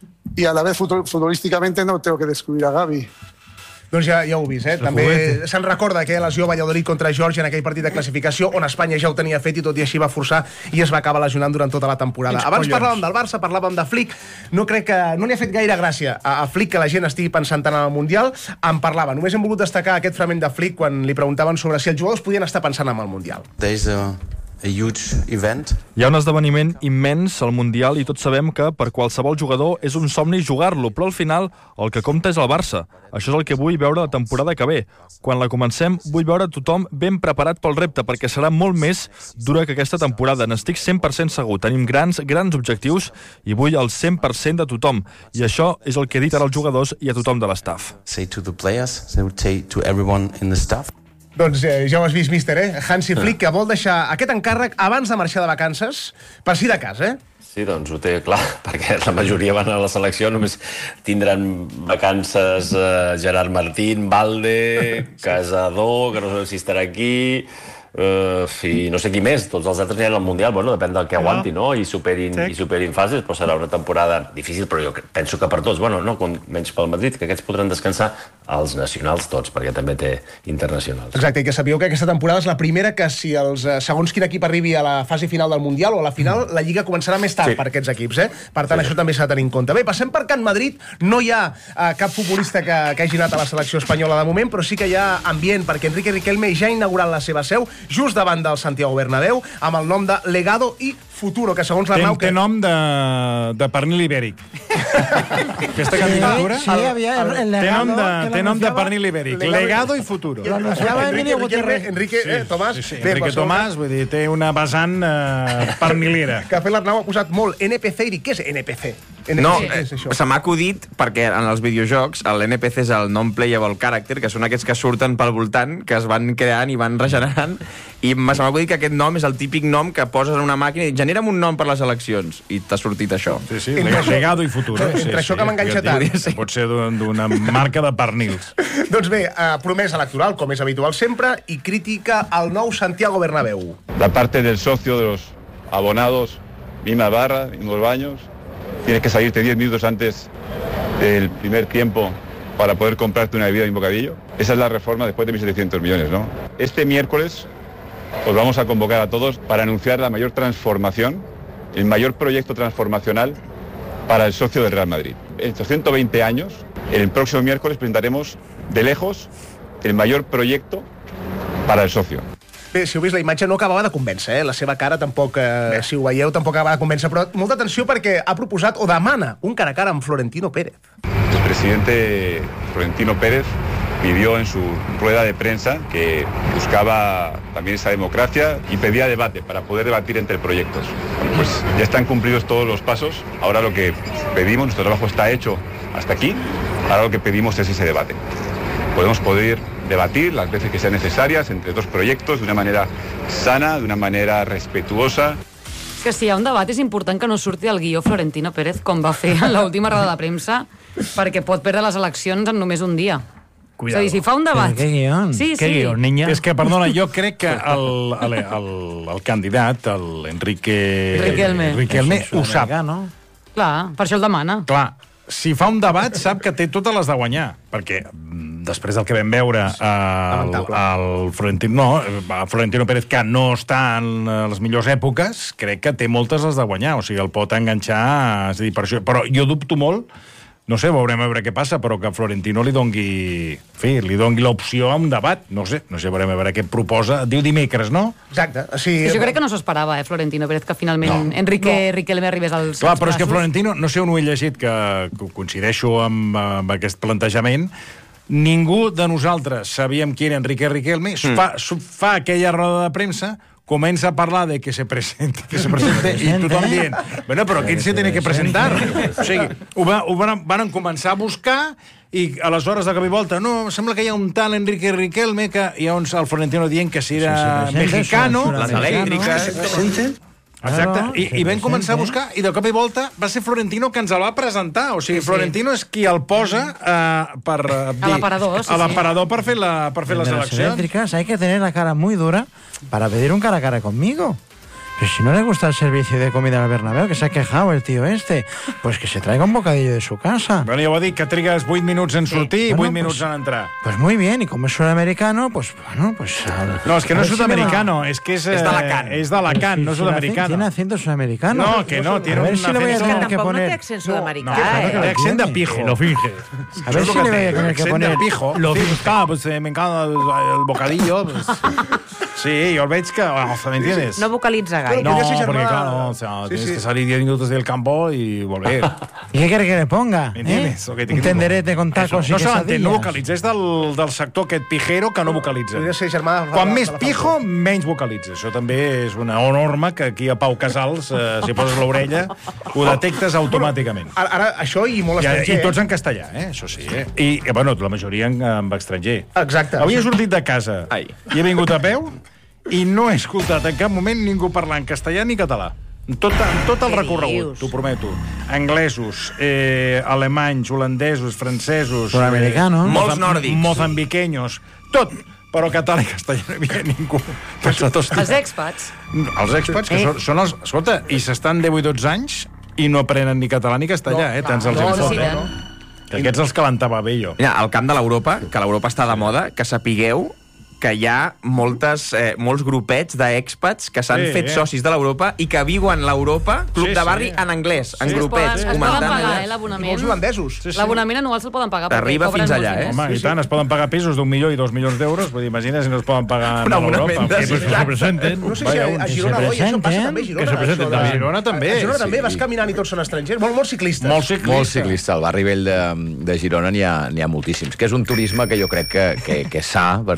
Y a la vez, futbolísticamente, no tengo que descubrir a Gavi. Doncs ja, ja ho he vist, eh? També se'n recorda aquella lesió a Valladolid contra Geòrgia en aquell partit de classificació on Espanya ja ho tenia fet i tot i així va forçar i es va acabar lesionant durant tota la temporada. Abans parlàvem del Barça, parlàvem de Flick. No crec que... No li ha fet gaire gràcia a, a Flick que la gent estigui pensant tant en el Mundial. En parlava. Només hem volgut destacar aquest fragment de Flick quan li preguntaven sobre si els jugadors podien estar pensant en el Mundial. There's a... a huge event. Hi ha un esdeveniment immens al Mundial i tots sabem que per qualsevol jugador és un somni jugar-lo, però al final el que compta és el Barça. Això és el que vull veure la temporada que ve. Quan la comencem, vull veure tothom ben preparat pel repte, perquè serà molt més dura que aquesta temporada. N'estic cent per cent segur. Tenim grans, grans objectius i vull el cent per cent de tothom. I això és el que he dit ara als jugadors i a tothom de l'estaf. Say to the players, say to everyone in the staff. Doncs eh, ja ho has vist, míster, eh? Hansi Flick, que vol deixar aquest encàrrec abans de marxar de vacances, per si de cas, eh? Sí, doncs ho té clar, perquè la majoria van a la selecció, només tindran vacances eh, Gerard Martín, Valde, Casador, que no sé si estarà aquí... Uh, i no sé qui més, tots els altres aniran al Mundial, bueno, depèn del que aguanti, no? I superin, sí. i superin fases, però serà una temporada difícil, però jo penso que per tots, bueno, no, com, menys pel Madrid, que aquests podran descansar els nacionals tots, perquè també té internacionals. Exacte, i que sapigueu que aquesta temporada és la primera que si els segons quin equip arribi a la fase final del Mundial o a la final, la Lliga començarà més tard sí. per aquests equips, eh? Per tant, sí. això també s'ha de tenir en compte. Bé, passem per Can Madrid, no hi ha uh, cap futbolista que, que hagi anat a la selecció espanyola de moment, però sí que hi ha ambient, perquè Enrique Riquelme ja ha inaugurat la seva seu just davant del Santiago Bernabéu, amb el nom de Legado i Futuro, que segons l'Arnau... Té, té nom de, de pernil ibèric. Aquesta candidatura... Sí, havia el, el Legado... Té nom de, té nom de pernil ibèric. Legado, Legado i Futuro. L'anunciava Emilio Gutiérrez. Enrique eh, Tomàs. Sí, sí, sí. Enrique Tomàs, vull dir, té una vessant eh, pernilera. Que ha fet l'Arnau ha posat molt N P C i dic, què és N P C? No, se m'ha acudit perquè en els videojocs l'N P C és el non-playable character, que són aquests que surten pel voltant, que es van creant i van regenerant, i se m'ha acudit que aquest nom és el típic nom que poses en una màquina i genera'm un nom per les eleccions, i t'ha sortit això. Sí, sí, legado i futuro. Entre això que m'enganxa tant. Pot ser d'una marca de pernils. Doncs bé, promesa electoral, com és habitual sempre, i crítica al nou Santiago Bernabéu. La parte del socio de los abonados, misma barra, mismos baños, tienes que salirte diez minutos antes del primer tiempo para poder comprarte una bebida y un bocadillo. Esa es la reforma después de mil setecientos millones, ¿no? Este miércoles os vamos a convocar a todos para anunciar la mayor transformación, el mayor proyecto transformacional para el socio del Real Madrid. En estos ciento veinte años, el próximo miércoles presentaremos de lejos el mayor proyecto para el socio. Bé, si heu vist la imatge, no acabava de convèncer, eh? La seva cara tampoc, eh, si ho veieu, tampoc acabava de convèncer, però molta atenció perquè ha proposat o demana un cara a cara amb Florentino Pérez. El presidente Florentino Pérez pidió en su rueda de prensa que buscaba también esa democracia y pedía debate para poder debatir entre proyectos. Bueno, pues ya están cumplidos todos los pasos, ahora lo que pedimos, nuestro trabajo está hecho hasta aquí, ahora lo que pedimos es ese debate. Podemos poder debatir las veces que sean necesarias entre dos proyectos de una manera sana, de una manera respetuosa. És que si hi ha un debat és important que no surti el guió Florentino Pérez com va fer en l'última roda de premsa, perquè pot perdre les eleccions en només un dia. Cuidado. És a dir, si fa un debat... Què guion? Sí, Què sí. guion, niña? És que, perdona, jo crec que el, el, el, el candidat, l'Enrique... Riquelme. Riquelme ho sap. No? Clar, per això el demana. Clar, si fa un debat sap que té totes les de guanyar, perquè després del que vam veure al uh, Florentino, no, a Florentino Pérez, que no està en les millors èpoques, crec que té moltes les de guanyar, o sigui, el pot enganxar, és a dir, per això. Però jo dubto molt, no sé, veurem a veure què passa, però que Florentino li dongui, en fi, li dongui l'opció a un debat, no sé, no sé, veurem a veure què proposa, diu dimecres, no? Exacte. O sigui, sí, jo crec que no s'ho esperava, eh, Florentino Pérez, que finalment no. Enrique no. Riquelme arribés als Clar, però és que Florentino, no sé on ho he llegit, que, que coincideixo amb, amb aquest plantejament, ningú de nosaltres sabíem qui era Enrique Riquelme, mm. fa, fa aquella roda de premsa, comença a parlar de que se presente, que se presente, i tothom dient, bueno, però ¿quién se tiene que presentar? O sigui, ho, va, ho van, van començar a buscar i aleshores de cap i volta, no, sembla que hi ha un tal Enrique Riquelme que hi ha uns al Florentino dient que si era mexicano, les elèctriques, exacte, I, i vam començar a buscar i de cop i volta va ser Florentino que ens el va presentar, o sigui, sí, sí. Florentino és qui el posa uh, per uh, dir, a l'aparador, sí, a l'aparador per fer, la, per fer les eleccions. Eléctricas hay que tener la cara muy dura para pedir un cara a cara conmigo. Pero si no le gusta el servicio de comida al Bernabéu, que se ha quejado el tío este, pues que se traiga un bocadillo de su casa. Bueno, ja ho ha dit, que trigues vuit minuts en sortir sí. i vuit bueno, minuts pues, en entrar. Pues muy bien, y como es sudamericano, pues bueno, pues... Al, no, es que no es sudamericano, es que es... Es d'Alacant. Es d'Alacant, no es sudamericano. Tiene acento sudamericano. No, que no, tiene a ver un si le voy a tener que, que poner... no té accent sudamericà, no, no, eh? Té accent de pijo. Lo finge. A ver si le voy a tener que poner... de pijo. Lo finge. Claro, pues me encanta el, el bocadillo, pues... Sí, jo el veig que... ¿Me entiendes? No vocalitza gaire. No, porque claro, o sea, sí, tienes sí. que salir diez minutos del campo y volver. ¿Y qué quiere que le ponga? ¿Me entiendes? ¿Eh? Un tenderete con tacos Eso. i no quesadillas. No vocalitza, és del, del sector aquest pijero que no vocalitza. Ser germà, Quan més pijo, menys vocalitza. Això també és una norma que aquí a Pau Casals, eh, si poses l'orella, ho detectes automàticament. Ara, ara això i molt estranger. I, i tots en castellà, eh? Això sí. Eh? I, bueno, la majoria en, en estranger. Exacte. Avui he sortit de casa Ai. i he vingut a peu i no he escoltat en cap moment ningú parlar en castellà ni català. Tot, tot el recorregut, t'ho prometo. Anglesos, eh, alemanys, holandesos, francesos... Sud-americanos. Eh, molts nòrdics. Mozambiqueños, tot. Però català i castellà no hi havia ningú. Els expats. Els expats, que són, són els... Escolta, i s'estan deu i dotze anys i no aprenen ni català ni castellà, no, eh? Tants els no, no, no, no. Que aquests els calentava bé, jo. Mira, al camp de l'Europa, que l'Europa està de moda, que sapigueu que hi ha moltes, eh, molts grupets d'expats que s'han sí, fet eh. socis de l'Europa i que viuen l'Europa, club sí, de barri, sí. en anglès, sí. en grupets. Es poden, es poden pagar, eh, l'abonament. Molts holandesos. Sí, sí. L'abonament anual se'l poden pagar. Arriba fins allà, eh? Home, sí, i tant, sí. es poden pagar pisos d'un milió i dos milions d'euros, vull dir, imagina si no es poden pagar a l'Europa. Que se presenten. No sé si a Girona, oi, això passa també a Girona. Que se presenten a Girona també. A Girona també vas caminant i tots són estrangers. Molt, molts ciclistes. Molt ciclistes. Al barri vell de, de Girona n'hi ha, ha moltíssims. Que és un turisme que jo crec que, que, que és sa, perquè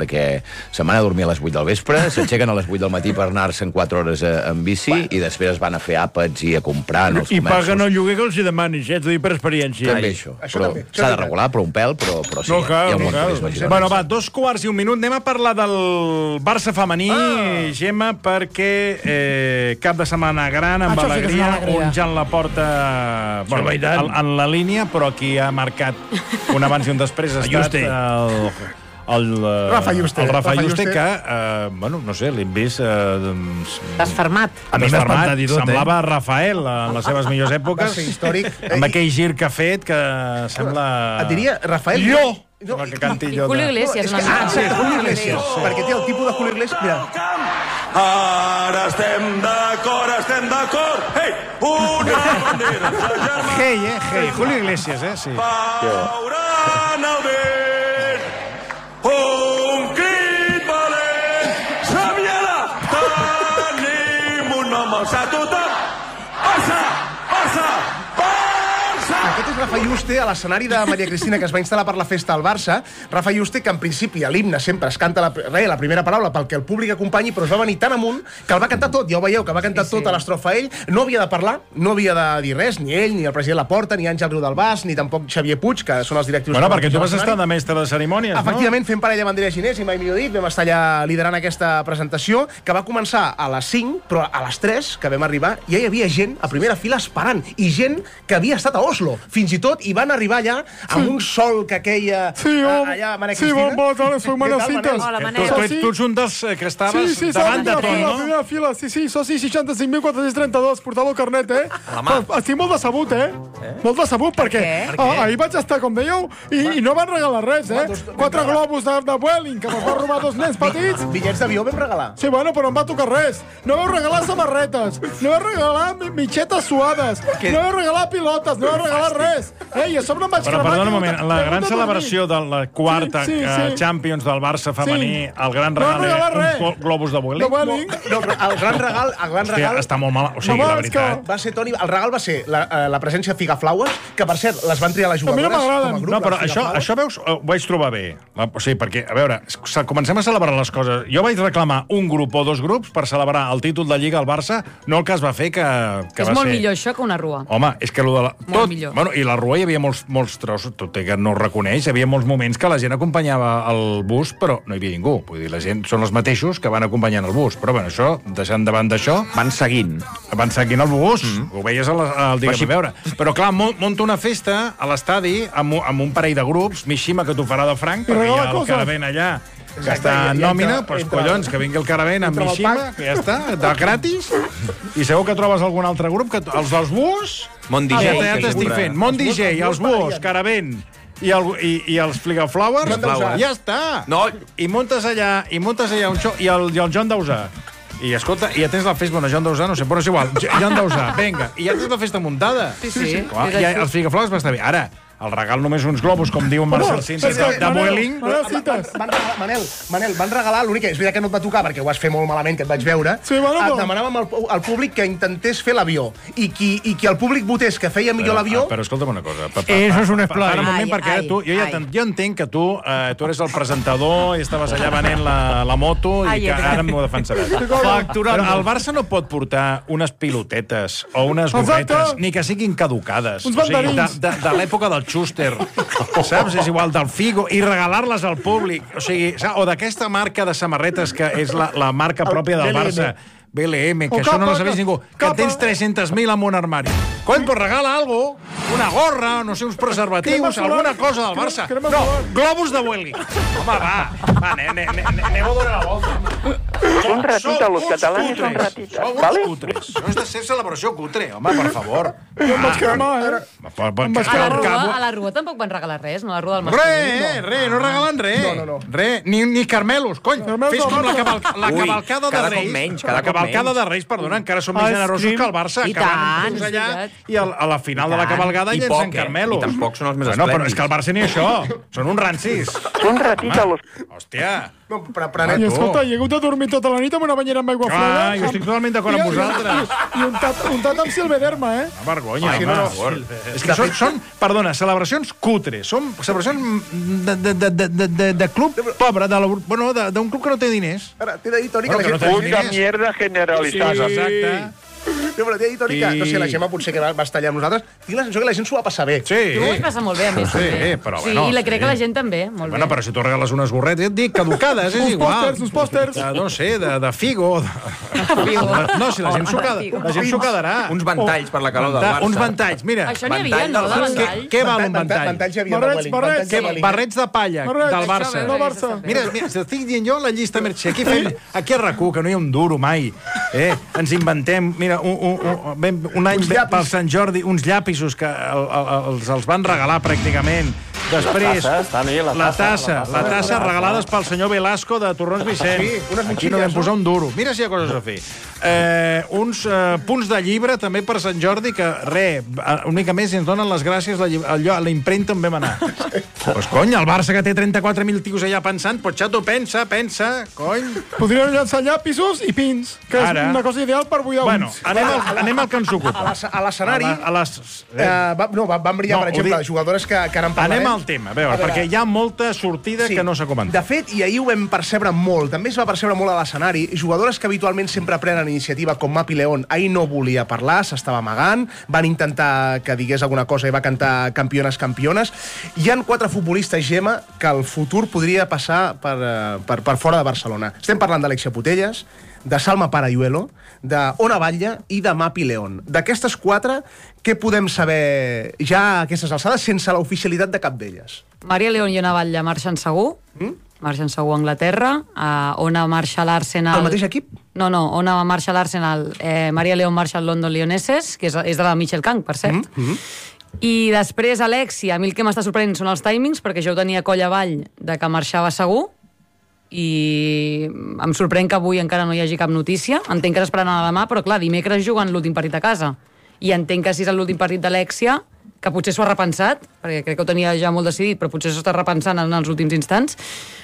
se'n van a dormir a les vuit del vespre, s'aixequen a les vuit del matí per anar-se'n quatre hores en bici i després es van a fer àpats i a comprar en els I comerços. paguen el lloguer que els hi demanis, eh? T'ho dic per experiència. També això. Però s'ha de regular, però un pèl, però, però sí, No cal, hi ha un no bon cal. turisme girona. Bueno, va, dos quarts i un minut. Anem a parlar del Barça femení, ah. Gemma, perquè eh, cap de setmana gran, amb Això sí que és alegria, una alegria. un ja en la porta bueno, Sí, i tant. en, en la línia, però qui ha marcat un abans i un després ha estat Juste. el... El, eh, Rafa Juste. el Rafa Rafa Juste, Juste. que, eh, bueno, no sé, l'hem vist... Eh, doncs, Desfermat. A mi m'ha desfermat. espantat i tot, eh? Semblava Rafael en les seves millors èpoques. Va ser històric. Amb aquell gir que ha fet, que sembla... Et diria, Rafael... Jo! No, Sembla que canti I jo. Julio de- Iglesias. és que, una ah, mica. sí, Julio Iglesias, sí. Perquè té el tipus de Julio Iglesias... Mira, Ara estem d'acord, estem d'acord. Hey, una bandera de germà. Hey, eh? Hey, Julio Iglesias, eh? Sí. Pauran el vent. Un crit valent. Xaviera, tenim un nom alçat tothom. Barça, Barça, Barça. aquest és Rafa Juste a l'escenari de Maria Cristina que es va instal·lar per la festa al Barça. Rafa Juste, que en principi a l'himne sempre es canta la, re, la primera paraula pel que el públic acompanyi, però es va venir tan amunt que el va cantar tot. Ja ho veieu, que va cantar sí, sí. tota l'estrofa ell. No havia de parlar, no havia de dir res, ni ell, ni el president Laporta, ni Àngel Riu del Bas, ni tampoc Xavier Puig, que són els directius... Bueno, perquè tu vas estar de mestre de cerimònies, no? Efectivament, fent parella amb Andrea Ginés i mai millor dit, vam estar allà liderant aquesta presentació, que va començar a les cinc, però a les tres, que vam arribar, ja hi havia gent a primera fila esperant, i gent que havia estat a Oslo, fins i tot, i van arribar allà amb un sol que queia Sí, home. allà, Maria Sí, Cristina. bon, bon, hola, soy Manel Què tal, Cintas. Manel? Hola, Tu, Manel. tu, Sí. tu ets un dels eh, que estaves Sí, sí, davant de la tot, fila, no? primera fila, sí, sí, soci seixanta-cinc mil quatre-cents trenta-dos, portava el carnet, eh? Però estic molt decebut, eh? Molt decebut, perquè què? ah, ahir vaig estar, com dèieu, i, i no van regalar res, eh? Quatre globus de, de Vueling, que me'ls va robar dos nens petits. Bitllets d'avió vam regalar. Sí, bueno, però no em va tocar res. No vau regalar samarretes, no vau regalar mi- mitxetes suades, no vau regalar pilotes, no vau regalar res. Eh, i a sobre em vaig Però cremar... perdona un que moment, no- la que no gran de celebració de la quarta Sí, sí, eh, sí. Champions del Barça femení, Sí. el gran No regal regalar era uns res. glo- globus de De Vueling. Vueling. No, però el gran regal, el gran Hòstia, regal... està molt mal. O sigui, Home, la és que- veritat... Va ser, Toni, el regal va ser la, eh, la presència de Figaflaues, que per cert, les van triar les A mi no jugadores m'agraden. com a grup. No, però les això, Figaflaues. això veus, ho vaig trobar bé. La- O sigui, perquè, a veure, se- comencem a celebrar les coses. Jo vaig reclamar un grup o dos grups per celebrar el títol de Lliga al Barça, no el que es va fer, que, que És va molt ser... millor això que una rua. Home, és que allò de la... Molt tot, millor. Bueno, i la rua hi havia molts, molts trossos, tot i que no ho reconeix, hi havia molts moments que la gent acompanyava el bus, però no hi havia ningú. Vull dir, la gent són els mateixos que van acompanyant el bus. Però, bueno, això, deixant davant d'això... Van seguint. Van seguint el bus, mm. ho veies al, al Digue'm Així- a veure. Però, clar, mo- monta una festa a l'estadi amb, un- amb un parell de grups, Mishima, que t'ho farà de franc, perquè hi regala ha el coses. Caravent allà, que Exacte, està i- en i nòmina, entra- doncs entra- collons, que vingui el Caravent amb entra el Mishima, pack. que ja està, de gratis, i segur que trobes algun altre grup, que els dels bus... Mon D J, Ja, ja que t'estic sempre- fent. Mon D J, els els bus bus, Caravent i, el, i, i els Fligaflowers, John Dausà. ja està. No. I muntes allà, i muntes allà un show, i el, i el John Dausà. I escolta, i ja tens la festa, bueno, John Dausà, no sé, però és igual, John Dausà, vinga, i ja tens la festa muntada. Sí, sí. Clar, És i això. els Fligaflowers va estar bé. Ara, el regal només uns globus, com diu Marcel Cintas, de, de Vueling. Manel Cintas. Van regalar, Manel, Manel, van regalar, l'únic que és veritat que no et va tocar perquè ho vas fer molt malament, que et vaig veure. Sí, bueno, et però- demanàvem al, al públic que intentés fer l'avió i qui, i qui el públic votés que feia millor l'avió... Però escolta'm una cosa. Pa, Eso és un esplai. Para un moment, Ai, perquè ara ai, tu, jo, ja ai. t'en- jo entenc que tu, eh, tu eres el presentador i estaves allà venent la, la moto i Ai, que ai. ara m'ho defensaràs. Facturant. Però el Barça no pot portar unes pilotetes o unes Exacte. gorretes, ni que siguin caducades. Uns o sigui, de, mandarins. de, de l'època del Schuster, saps? És igual, del Figo, i regalar-les al públic. O sigui, saps? O d'aquesta marca de samarretes que és la, la marca pròpia del B L M. Barça. B L M, que O això no capa, la sabés ningú. Que capa. tens tres-centes mil en un armari. Cony, pues regala algo. Una gorra, no sé, uns preservatius, Crema solar. alguna cosa del Barça. Crema No, solar. globus de Vueling. Home, va, va, anem, anem, anem, anem a donar la volta. Un ratito, Sou los uns catalanes son cutres. ratitas, Sou uns ¿vale? cutres. Això és de ser celebració cutre, home, per favor. Jo em vaig cremar, eh? Per, per, Em vaig A la, cremar. rua, a la rua tampoc van regalar res, no? A la rua del masculí. Re, eh, re, no regalen res. No, no, no. Re, ni, ni carmelos, cony. Carmelos Fes com la, no. caval la Ui, cavalcada de cada cop Reis. menys, cada la cop cavalcada menys. de Reis, perdona, encara són més Ice generosos cream. que el Barça, I que van tant, tots és allà veritat. i al, a la final de la cavalgada I llencen poc, eh? carmelos. I tampoc són els més bueno, però esplèndids. és que el Barça ni això. Són uns rancis. Un ratito, los... Hòstia. No, però, però, I escolta, he hagut de dormir tota la nit amb una banyera amb aigua freda. Ah, jo estic totalment d'acord amb vosaltres. I untat, untat amb silvederma, eh? Una vergonya, home. No, no. És que són, són, perdona, celebracions cutres. Són celebracions de, de, de, de, de, de club pobre, de la, bueno, d'un club que no té diners. Ara, té de dir, Toni, que bueno, la gent... No Una mierda generalitzada. Sí, exacte. No, però t'he dit, Toni, que, no sé, la Gemma potser que va, va estar allà amb nosaltres, tinc la sensació que la gent s'ho va passar bé. Sí. Jo m'ho vaig passar molt bé, a més. Sí, també. però Sí, bueno, i la crec sí. que la gent també, molt Bueno, bé. però si tu regales unes gorretes, et dic, caducades, és Uns igual. pòsters, uns pòsters. De, no sé, de, de figo. De... No, si la gent s'ho quedarà. La gent s'ho quedarà. Uns ventalls per la calor del Barça. Uns ventalls, mira. Això n'hi havia, no, de Què, ventall? què val un ventall? Ventalls hi havia de Barrets, Welling. barrets. ventalls de Welling. Barrets de palla Barrets. del Barça. No, Barça. Mira, mira, estic dient jo la llista Mercè. Aquí fem, aquí a RAC u, que no hi ha un duro mai. Eh? Ens inventem, mira, un, un, un, un any pel Sant Jordi, uns llapisos que el, el, els, els van regalar pràcticament. Després, La tassa, està bé, la la tassa, tassa, la la tassa. tassa regalades pel senyor Velasco de Torrons Vicent. Sí, unes Aquí no vam motxilles, posar un duro. Mira si hi ha coses a fer. Eh, uns eh, punts de llibre també per Sant Jordi que, re, una mica més i ens donen les gràcies a la, a la impremta on vam anar. Pues cony, el Barça que té trenta-quatre mil tios allà pensant, pues xato, pensa, pensa, cony. Podríem llançar llapisos i pins, que Ara. és una cosa ideal per buidar Bueno, uns. anem al, anem al que ens ocupa. A la- a l'escenari... A, la, a les... Eh, va, no, va, van brillar, No, per ho exemple, dic- jugadores que, que ara en parlarem. Anem al tema, a veure, perquè hi ha molta sortida Sí. que no s'ha comentat. De fet, i ahir ho vam percebre molt, també es va percebre molt a l'escenari, jugadores que habitualment sempre prenen iniciativa, com Mapi León, ahir no volia parlar, s'estava amagant, van intentar que digués alguna cosa i va cantar campiones, campiones. Hi han quatre futbolistes, Gemma, que el futur podria passar per, eh, per, per fora de Barcelona. Estem parlant d'Alexia Putellas, de Salma Parayuelo, de Ona Batlle i de Mapi León. D'aquestes quatre, què podem saber ja a aquestes alçades sense l'oficialitat de cap d'elles? Maria León i Ona Batlle marxen segur. Mm? Marxen segur a Anglaterra. Uh, Ona marxa a l'Arsenal... El mateix equip? No, no, Ona marxa a l'Arsenal. Eh, Maria León marxa al London Lionesses, que és, és de la Michel Kang, per cert. Mm -hmm. I després, Alexia, a mi el que m'està sorprenent són els timings, perquè jo ho tenia coll avall de que marxava segur, i em sorprèn que avui encara no hi hagi cap notícia. Entenc que s'esperaran a demà, però clar, dimecres juguen l'últim partit a casa. I entenc que si és l'últim partit d'Alexia, que potser s'ho ha repensat, perquè crec que ho tenia ja molt decidit, però potser s'ho està repensant en els últims instants,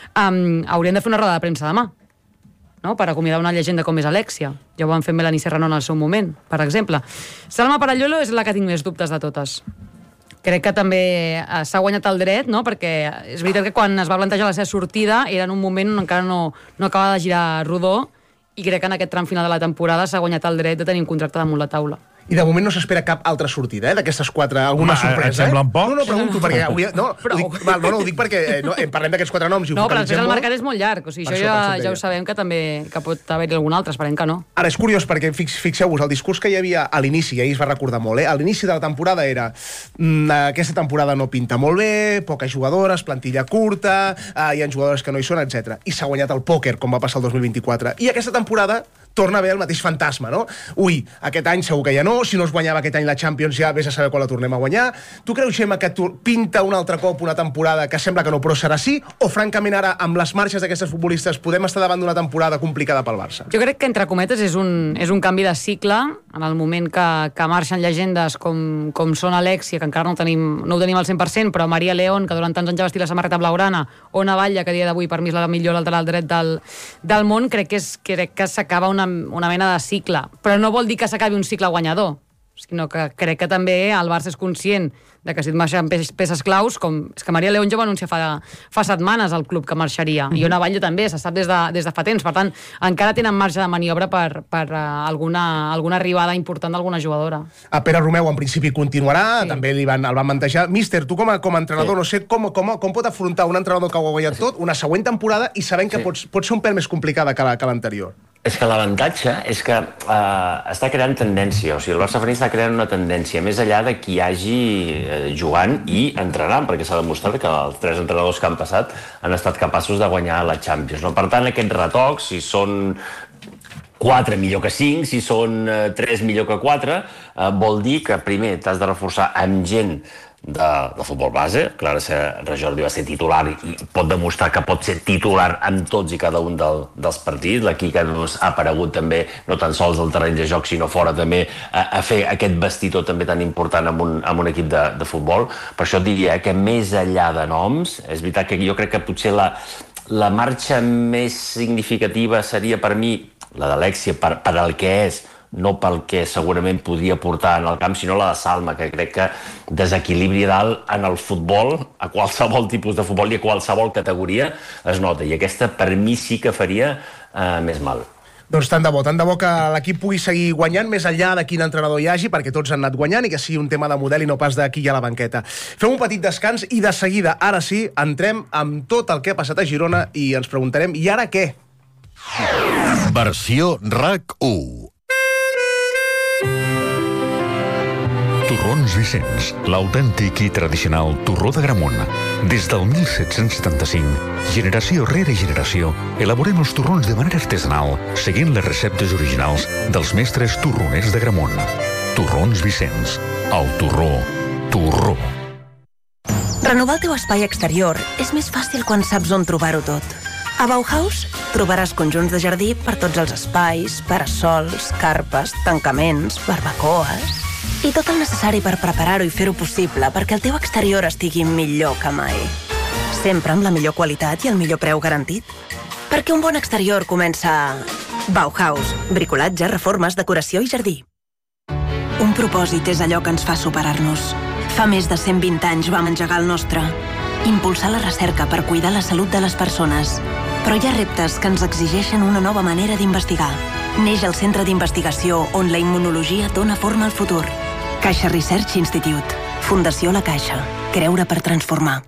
um, haurien de fer una roda de premsa demà, no? Per acomiadar una llegenda com és Alexia. Ja ho van fer Melanie Serrano en el seu moment, per exemple. Salma Parayuelo és la que tinc més dubtes de totes. Crec que també eh, s'ha guanyat el dret, no? Perquè és veritat que quan es va plantejar la seva sortida era en un moment on encara no, no acaba de girar rodó, i crec que en aquest tram final de la temporada s'ha guanyat el dret de tenir un contracte damunt la taula. I de moment no s'espera cap altra sortida, eh, d'aquestes quatre, alguna Home, sorpresa. et semblen eh? pocs? No, no, pregunto, perquè avui... No, ho dic, val, no, no, ho dic perquè eh, no, eh, parlem d'aquests quatre noms i ho No, però després focalitzem el molt. mercat és molt llarg, o sigui, Per això, això, per ja, això et ja deia. ho sabem que també que pot haver-hi algun altre, esperem que no. Ara, és curiós, perquè fix, fixeu-vos, el discurs que hi havia a l'inici, i ahir es va recordar molt, eh? A l'inici de la temporada era mm, aquesta temporada no pinta molt bé, poques jugadores, plantilla curta, eh, hi ha jugadores que no hi són, etcètera. I s'ha guanyat el pòquer, com va passar el dos mil vint-i-quatre. I aquesta temporada torna a haver el mateix fantasma, no? Ui, aquest any segur que ja no, si no es guanyava aquest any la Champions ja vés a saber quan la tornem a guanyar. Tu creus, Gemma, que tu pinta un altre cop una temporada que sembla que no, però serà sí? O francament ara, amb les marxes d'aquestes futbolistes, podem estar davant d'una temporada complicada pel Barça? Jo crec que, entre cometes, és un, és un canvi de cicle en el moment que, que marxen llegendes com, com són Alexia, que encara no, tenim, no ho tenim al cent per cent, però Maria León, que durant tants anys va vestir la samarreta blaugrana, Ona Batlle, que a dia d'avui per mi és la millor lateral dret del, del món, crec que, és, crec que s'acaba una, una mena de cicle. Però no vol dir que s'acabi un cicle guanyador, sinó que crec que també el Barça és conscient de que si et marxen peces claus, com és que Maria León ja va anunciar fa, fa setmanes al club que marxaria, mm-hmm. i Ona Batlle també, se sap des de, des de fa temps, per tant, encara tenen marge de maniobra per, per uh, alguna, alguna arribada important d'alguna jugadora. A Pere Romeu, en principi, continuarà, sí. També li van, el van mantejar. Míster, tu com a, com a entrenador, sí. no sé com, com, com pot afrontar un entrenador que ho ha guanyat tot, una següent temporada, i sabent que sí. pot, pot ser un pèl més complicada que la, que l'anterior. És que l'avantatge és que eh, està creant tendència, o sigui, el Barça femení està creant una tendència, més enllà de qui hi hagi eh, jugant i entrenant, perquè s'ha demostrat que els tres entrenadors que han passat han estat capaços de guanyar la Champions. No? Per tant, aquests retocs, si són quatre millor que cinc, si són eh, tres millor que quatre, eh, vol dir que primer t'has de reforçar amb gent de, de futbol base. Clara Rajordi va ser titular i pot demostrar que pot ser titular amb tots i cada un del, dels partits. La Quica doncs, ha aparegut també, no tan sols al terreny de joc, sinó fora també a, a fer aquest vestidor també tan important amb un, amb un equip de, de futbol. Per això diria que més enllà de noms, és veritat que jo crec que potser la, la marxa més significativa seria per mi la d'Alexia, per, per al que és, no pel que segurament podria portar en el camp, sinó la de Salma, que crec que desequilibri dalt en el futbol, a qualsevol tipus de futbol i a qualsevol categoria es nota, i aquesta per mi sí que faria eh, més mal. Doncs tant de bo, tant de bo que l'equip pugui seguir guanyant més enllà de quin entrenador hi hagi, perquè tots han anat guanyant i que sigui un tema de model i no pas d'aquí a la banqueta. Fem un petit descans i de seguida, ara sí, entrem amb tot el que ha passat a Girona i ens preguntarem, i ara què? Versió R A C u. Torrons Vicenç, l'autèntic i tradicional torró de Gramunt. Des del mil set-cents setanta-cinc, generació rere generació, elaborem els torrons de manera artesanal, seguint les receptes originals dels mestres torroners de Gramunt. Torrons Vicenç, el torró, torró. Renovar el teu espai exterior és més fàcil quan saps on trobar-ho tot. A Bauhaus trobaràs conjunts de jardí per tots els espais, parasols, carpes, tancaments, barbacoes i tot el necessari per preparar-ho i fer-ho possible perquè el teu exterior estigui millor que mai. Sempre amb la millor qualitat i el millor preu garantit. Perquè un bon exterior comença a Bauhaus, bricolatge, reformes, decoració i jardí. Un propòsit és allò que ens fa superar-nos. Fa més de cent vint anys vam engegar el nostre. Impulsar la recerca per cuidar la salut de les persones. Però hi ha reptes que ens exigeixen una nova manera d'investigar. Neix el centre d'investigació on la immunologia dona forma al futur. Caixa Research Institute. Fundació La Caixa. Creure per transformar.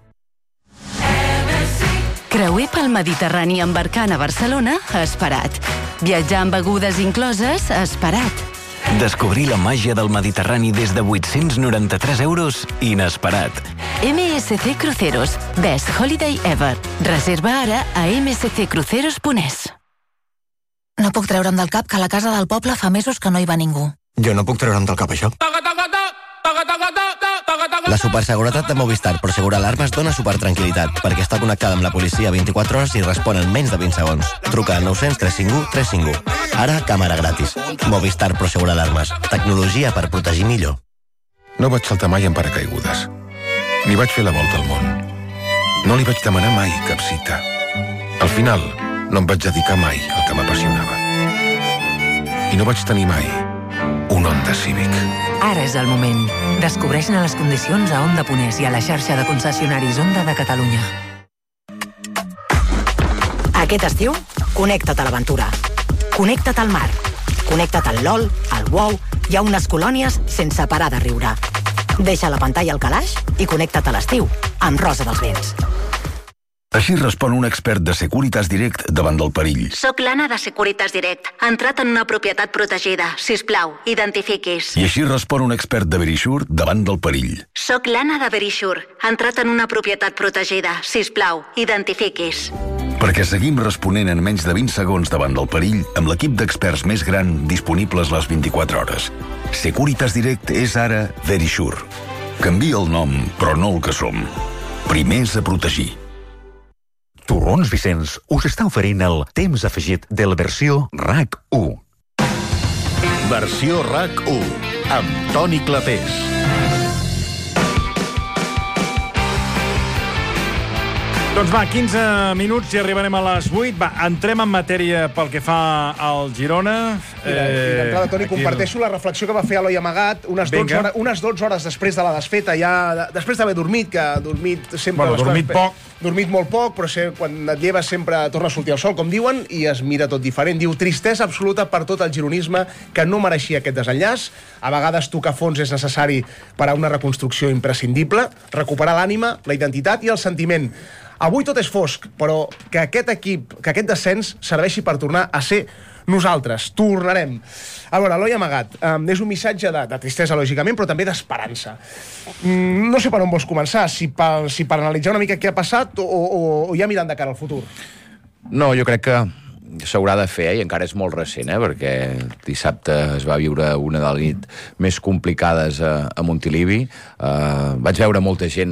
Creuer pel Mediterrani embarcant a Barcelona, esperat. Viatjar amb begudes incloses, esperat. Descobrir la màgia del Mediterrani des de vuit-cents noranta-tres euros, inesperat. M S C Cruceros. Best Holiday Ever. Reserva ara a m s c cruceros punt es. No puc treure'm del cap que a la casa del poble fa mesos que no hi va ningú. Jo no puc treure'm del cap això. La superseguretat de Movistar Prosegur Alarmes dona supertranquil·litat perquè està connectada amb la policia vint-i-quatre hores i respon en menys de vint segons. Truca al nou cents tres cinc u tres cinc u. Ara, càmera gratis. Movistar Prosegur Alarmes. Tecnologia per protegir millor. No vaig saltar mai en paracaigudes. Ni vaig fer la volta al món. No li vaig demanar mai cap cita. Al final, no em vaig dedicar mai al que m'apassionava. I no vaig tenir mai un Honda Civic. Ara és el moment. Descobreix-ne les condicions a Honda Ponés i a la xarxa de concessionaris Honda de Catalunya. Aquest estiu, connecta't a l'aventura. Connecta't al mar. Connecta't al LOL, al WoW i a unes colònies sense parar de riure. Deixa la pantalla al calaix i connecta't a l'estiu, amb Rosa dels Vents. Així respon un expert de Securitas Direct davant del perill. Soc l'Anna de Securitas Direct. Ha entrat en una propietat protegida. Sisplau, identifiquis. I així respon un expert de Verisure davant del perill. Soc l'Anna de Verisure. Ha entrat en una propietat protegida. Sisplau, identifiquis. Perquè seguim responent en menys de vint segons davant del perill amb l'equip d'experts més gran disponibles les vint-i-quatre hores. Securitas Direct és ara Verisure. Canvia el nom, però no el que som. Primers a protegir. Torrons Vicenç us està oferint el temps afegit de la versió R A C u. Versió R A C u, amb Toni Clapés. Doncs va, quinze minuts i arribarem a les vuit. Va, entrem en matèria pel que fa al Girona. I d'entrada, Toni, comparteixo la reflexió que va fer Eloi Amagat unes dotze, hores, unes dotze hores després de la desfeta, ja després d'haver dormit, que ha dormit sempre... Bueno, dormit poc. Dormit molt poc, però sé, quan et lleves sempre torna a sortir el sol, com diuen, i es mira tot diferent. Diu, tristesa absoluta per tot el gironisme que no mereixia aquest desenllaç. A vegades tocar fons és necessari per a una reconstrucció imprescindible, recuperar l'ànima, la identitat i el sentiment. Avui tot és fosc, però que aquest equip, que aquest descens serveixi per tornar a ser nosaltres. Tornarem. A veure, Eloi Amagat, eh, és un missatge de, de tristesa, lògicament, però també d'esperança. Mm, no sé per on vols començar, si per, si per analitzar una mica què ha passat o, o, o ja mirant de cara al futur. No, jo crec que s'haurà de fer, i encara és molt recent, eh, perquè dissabte es va viure una de les nits més complicades a, a Montilivi. Uh, vaig veure molta gent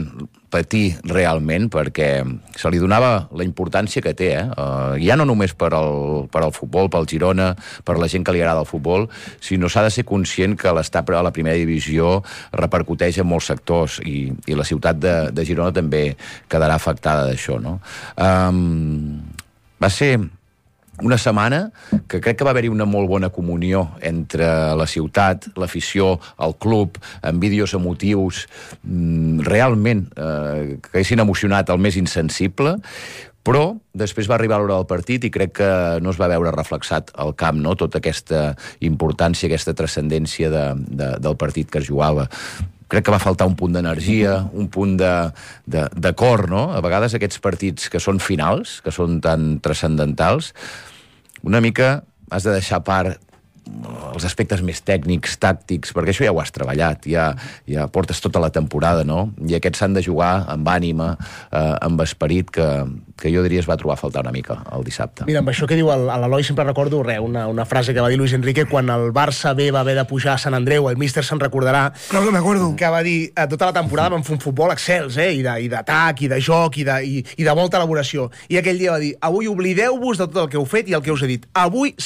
patir realment, perquè se li donava la importància que té, eh? Uh, ja no només per al, per al futbol, pel Girona, per la gent que li agrada el futbol, sinó s'ha de ser conscient que l'estar a la primera divisió repercuteix en molts sectors i, i la ciutat de, de Girona també quedarà afectada d'això, no? Um, va ser una setmana que crec que va haver-hi una molt bona comunió entre la ciutat, l'afició, el club, amb vídeos emotius realment eh, que haguessin emocionat el més insensible, però després va arribar l'hora del partit i crec que no es va veure reflexat al camp, no? Tota aquesta importància, aquesta transcendència de, de, del partit que es jugava. Crec que va faltar un punt d'energia, un punt de, de, de cor, no? A vegades aquests partits que són finals, que són tan transcendentals, una mica has de deixar a part els aspectes més tècnics, tàctics, perquè això ja ho has treballat, ja, ja portes tota la temporada, no? I aquests s'han de jugar amb ànima, eh, amb esperit, que, que jo diria es va trobar a faltar una mica el dissabte. Mira, amb això que diu l'Eloi sempre recordo re, una, una frase que va dir Luis Enrique quan el Barça B va haver de pujar a Sant Andreu, el míster se'n recordarà, claro que me acuerdo, que va dir eh, tota la temporada vam fer un futbol excels, eh? I d'atac, i de joc, i de, i, i de molta elaboració. I aquell dia va dir, avui oblideu-vos de tot el que heu fet i el que us he dit. Avui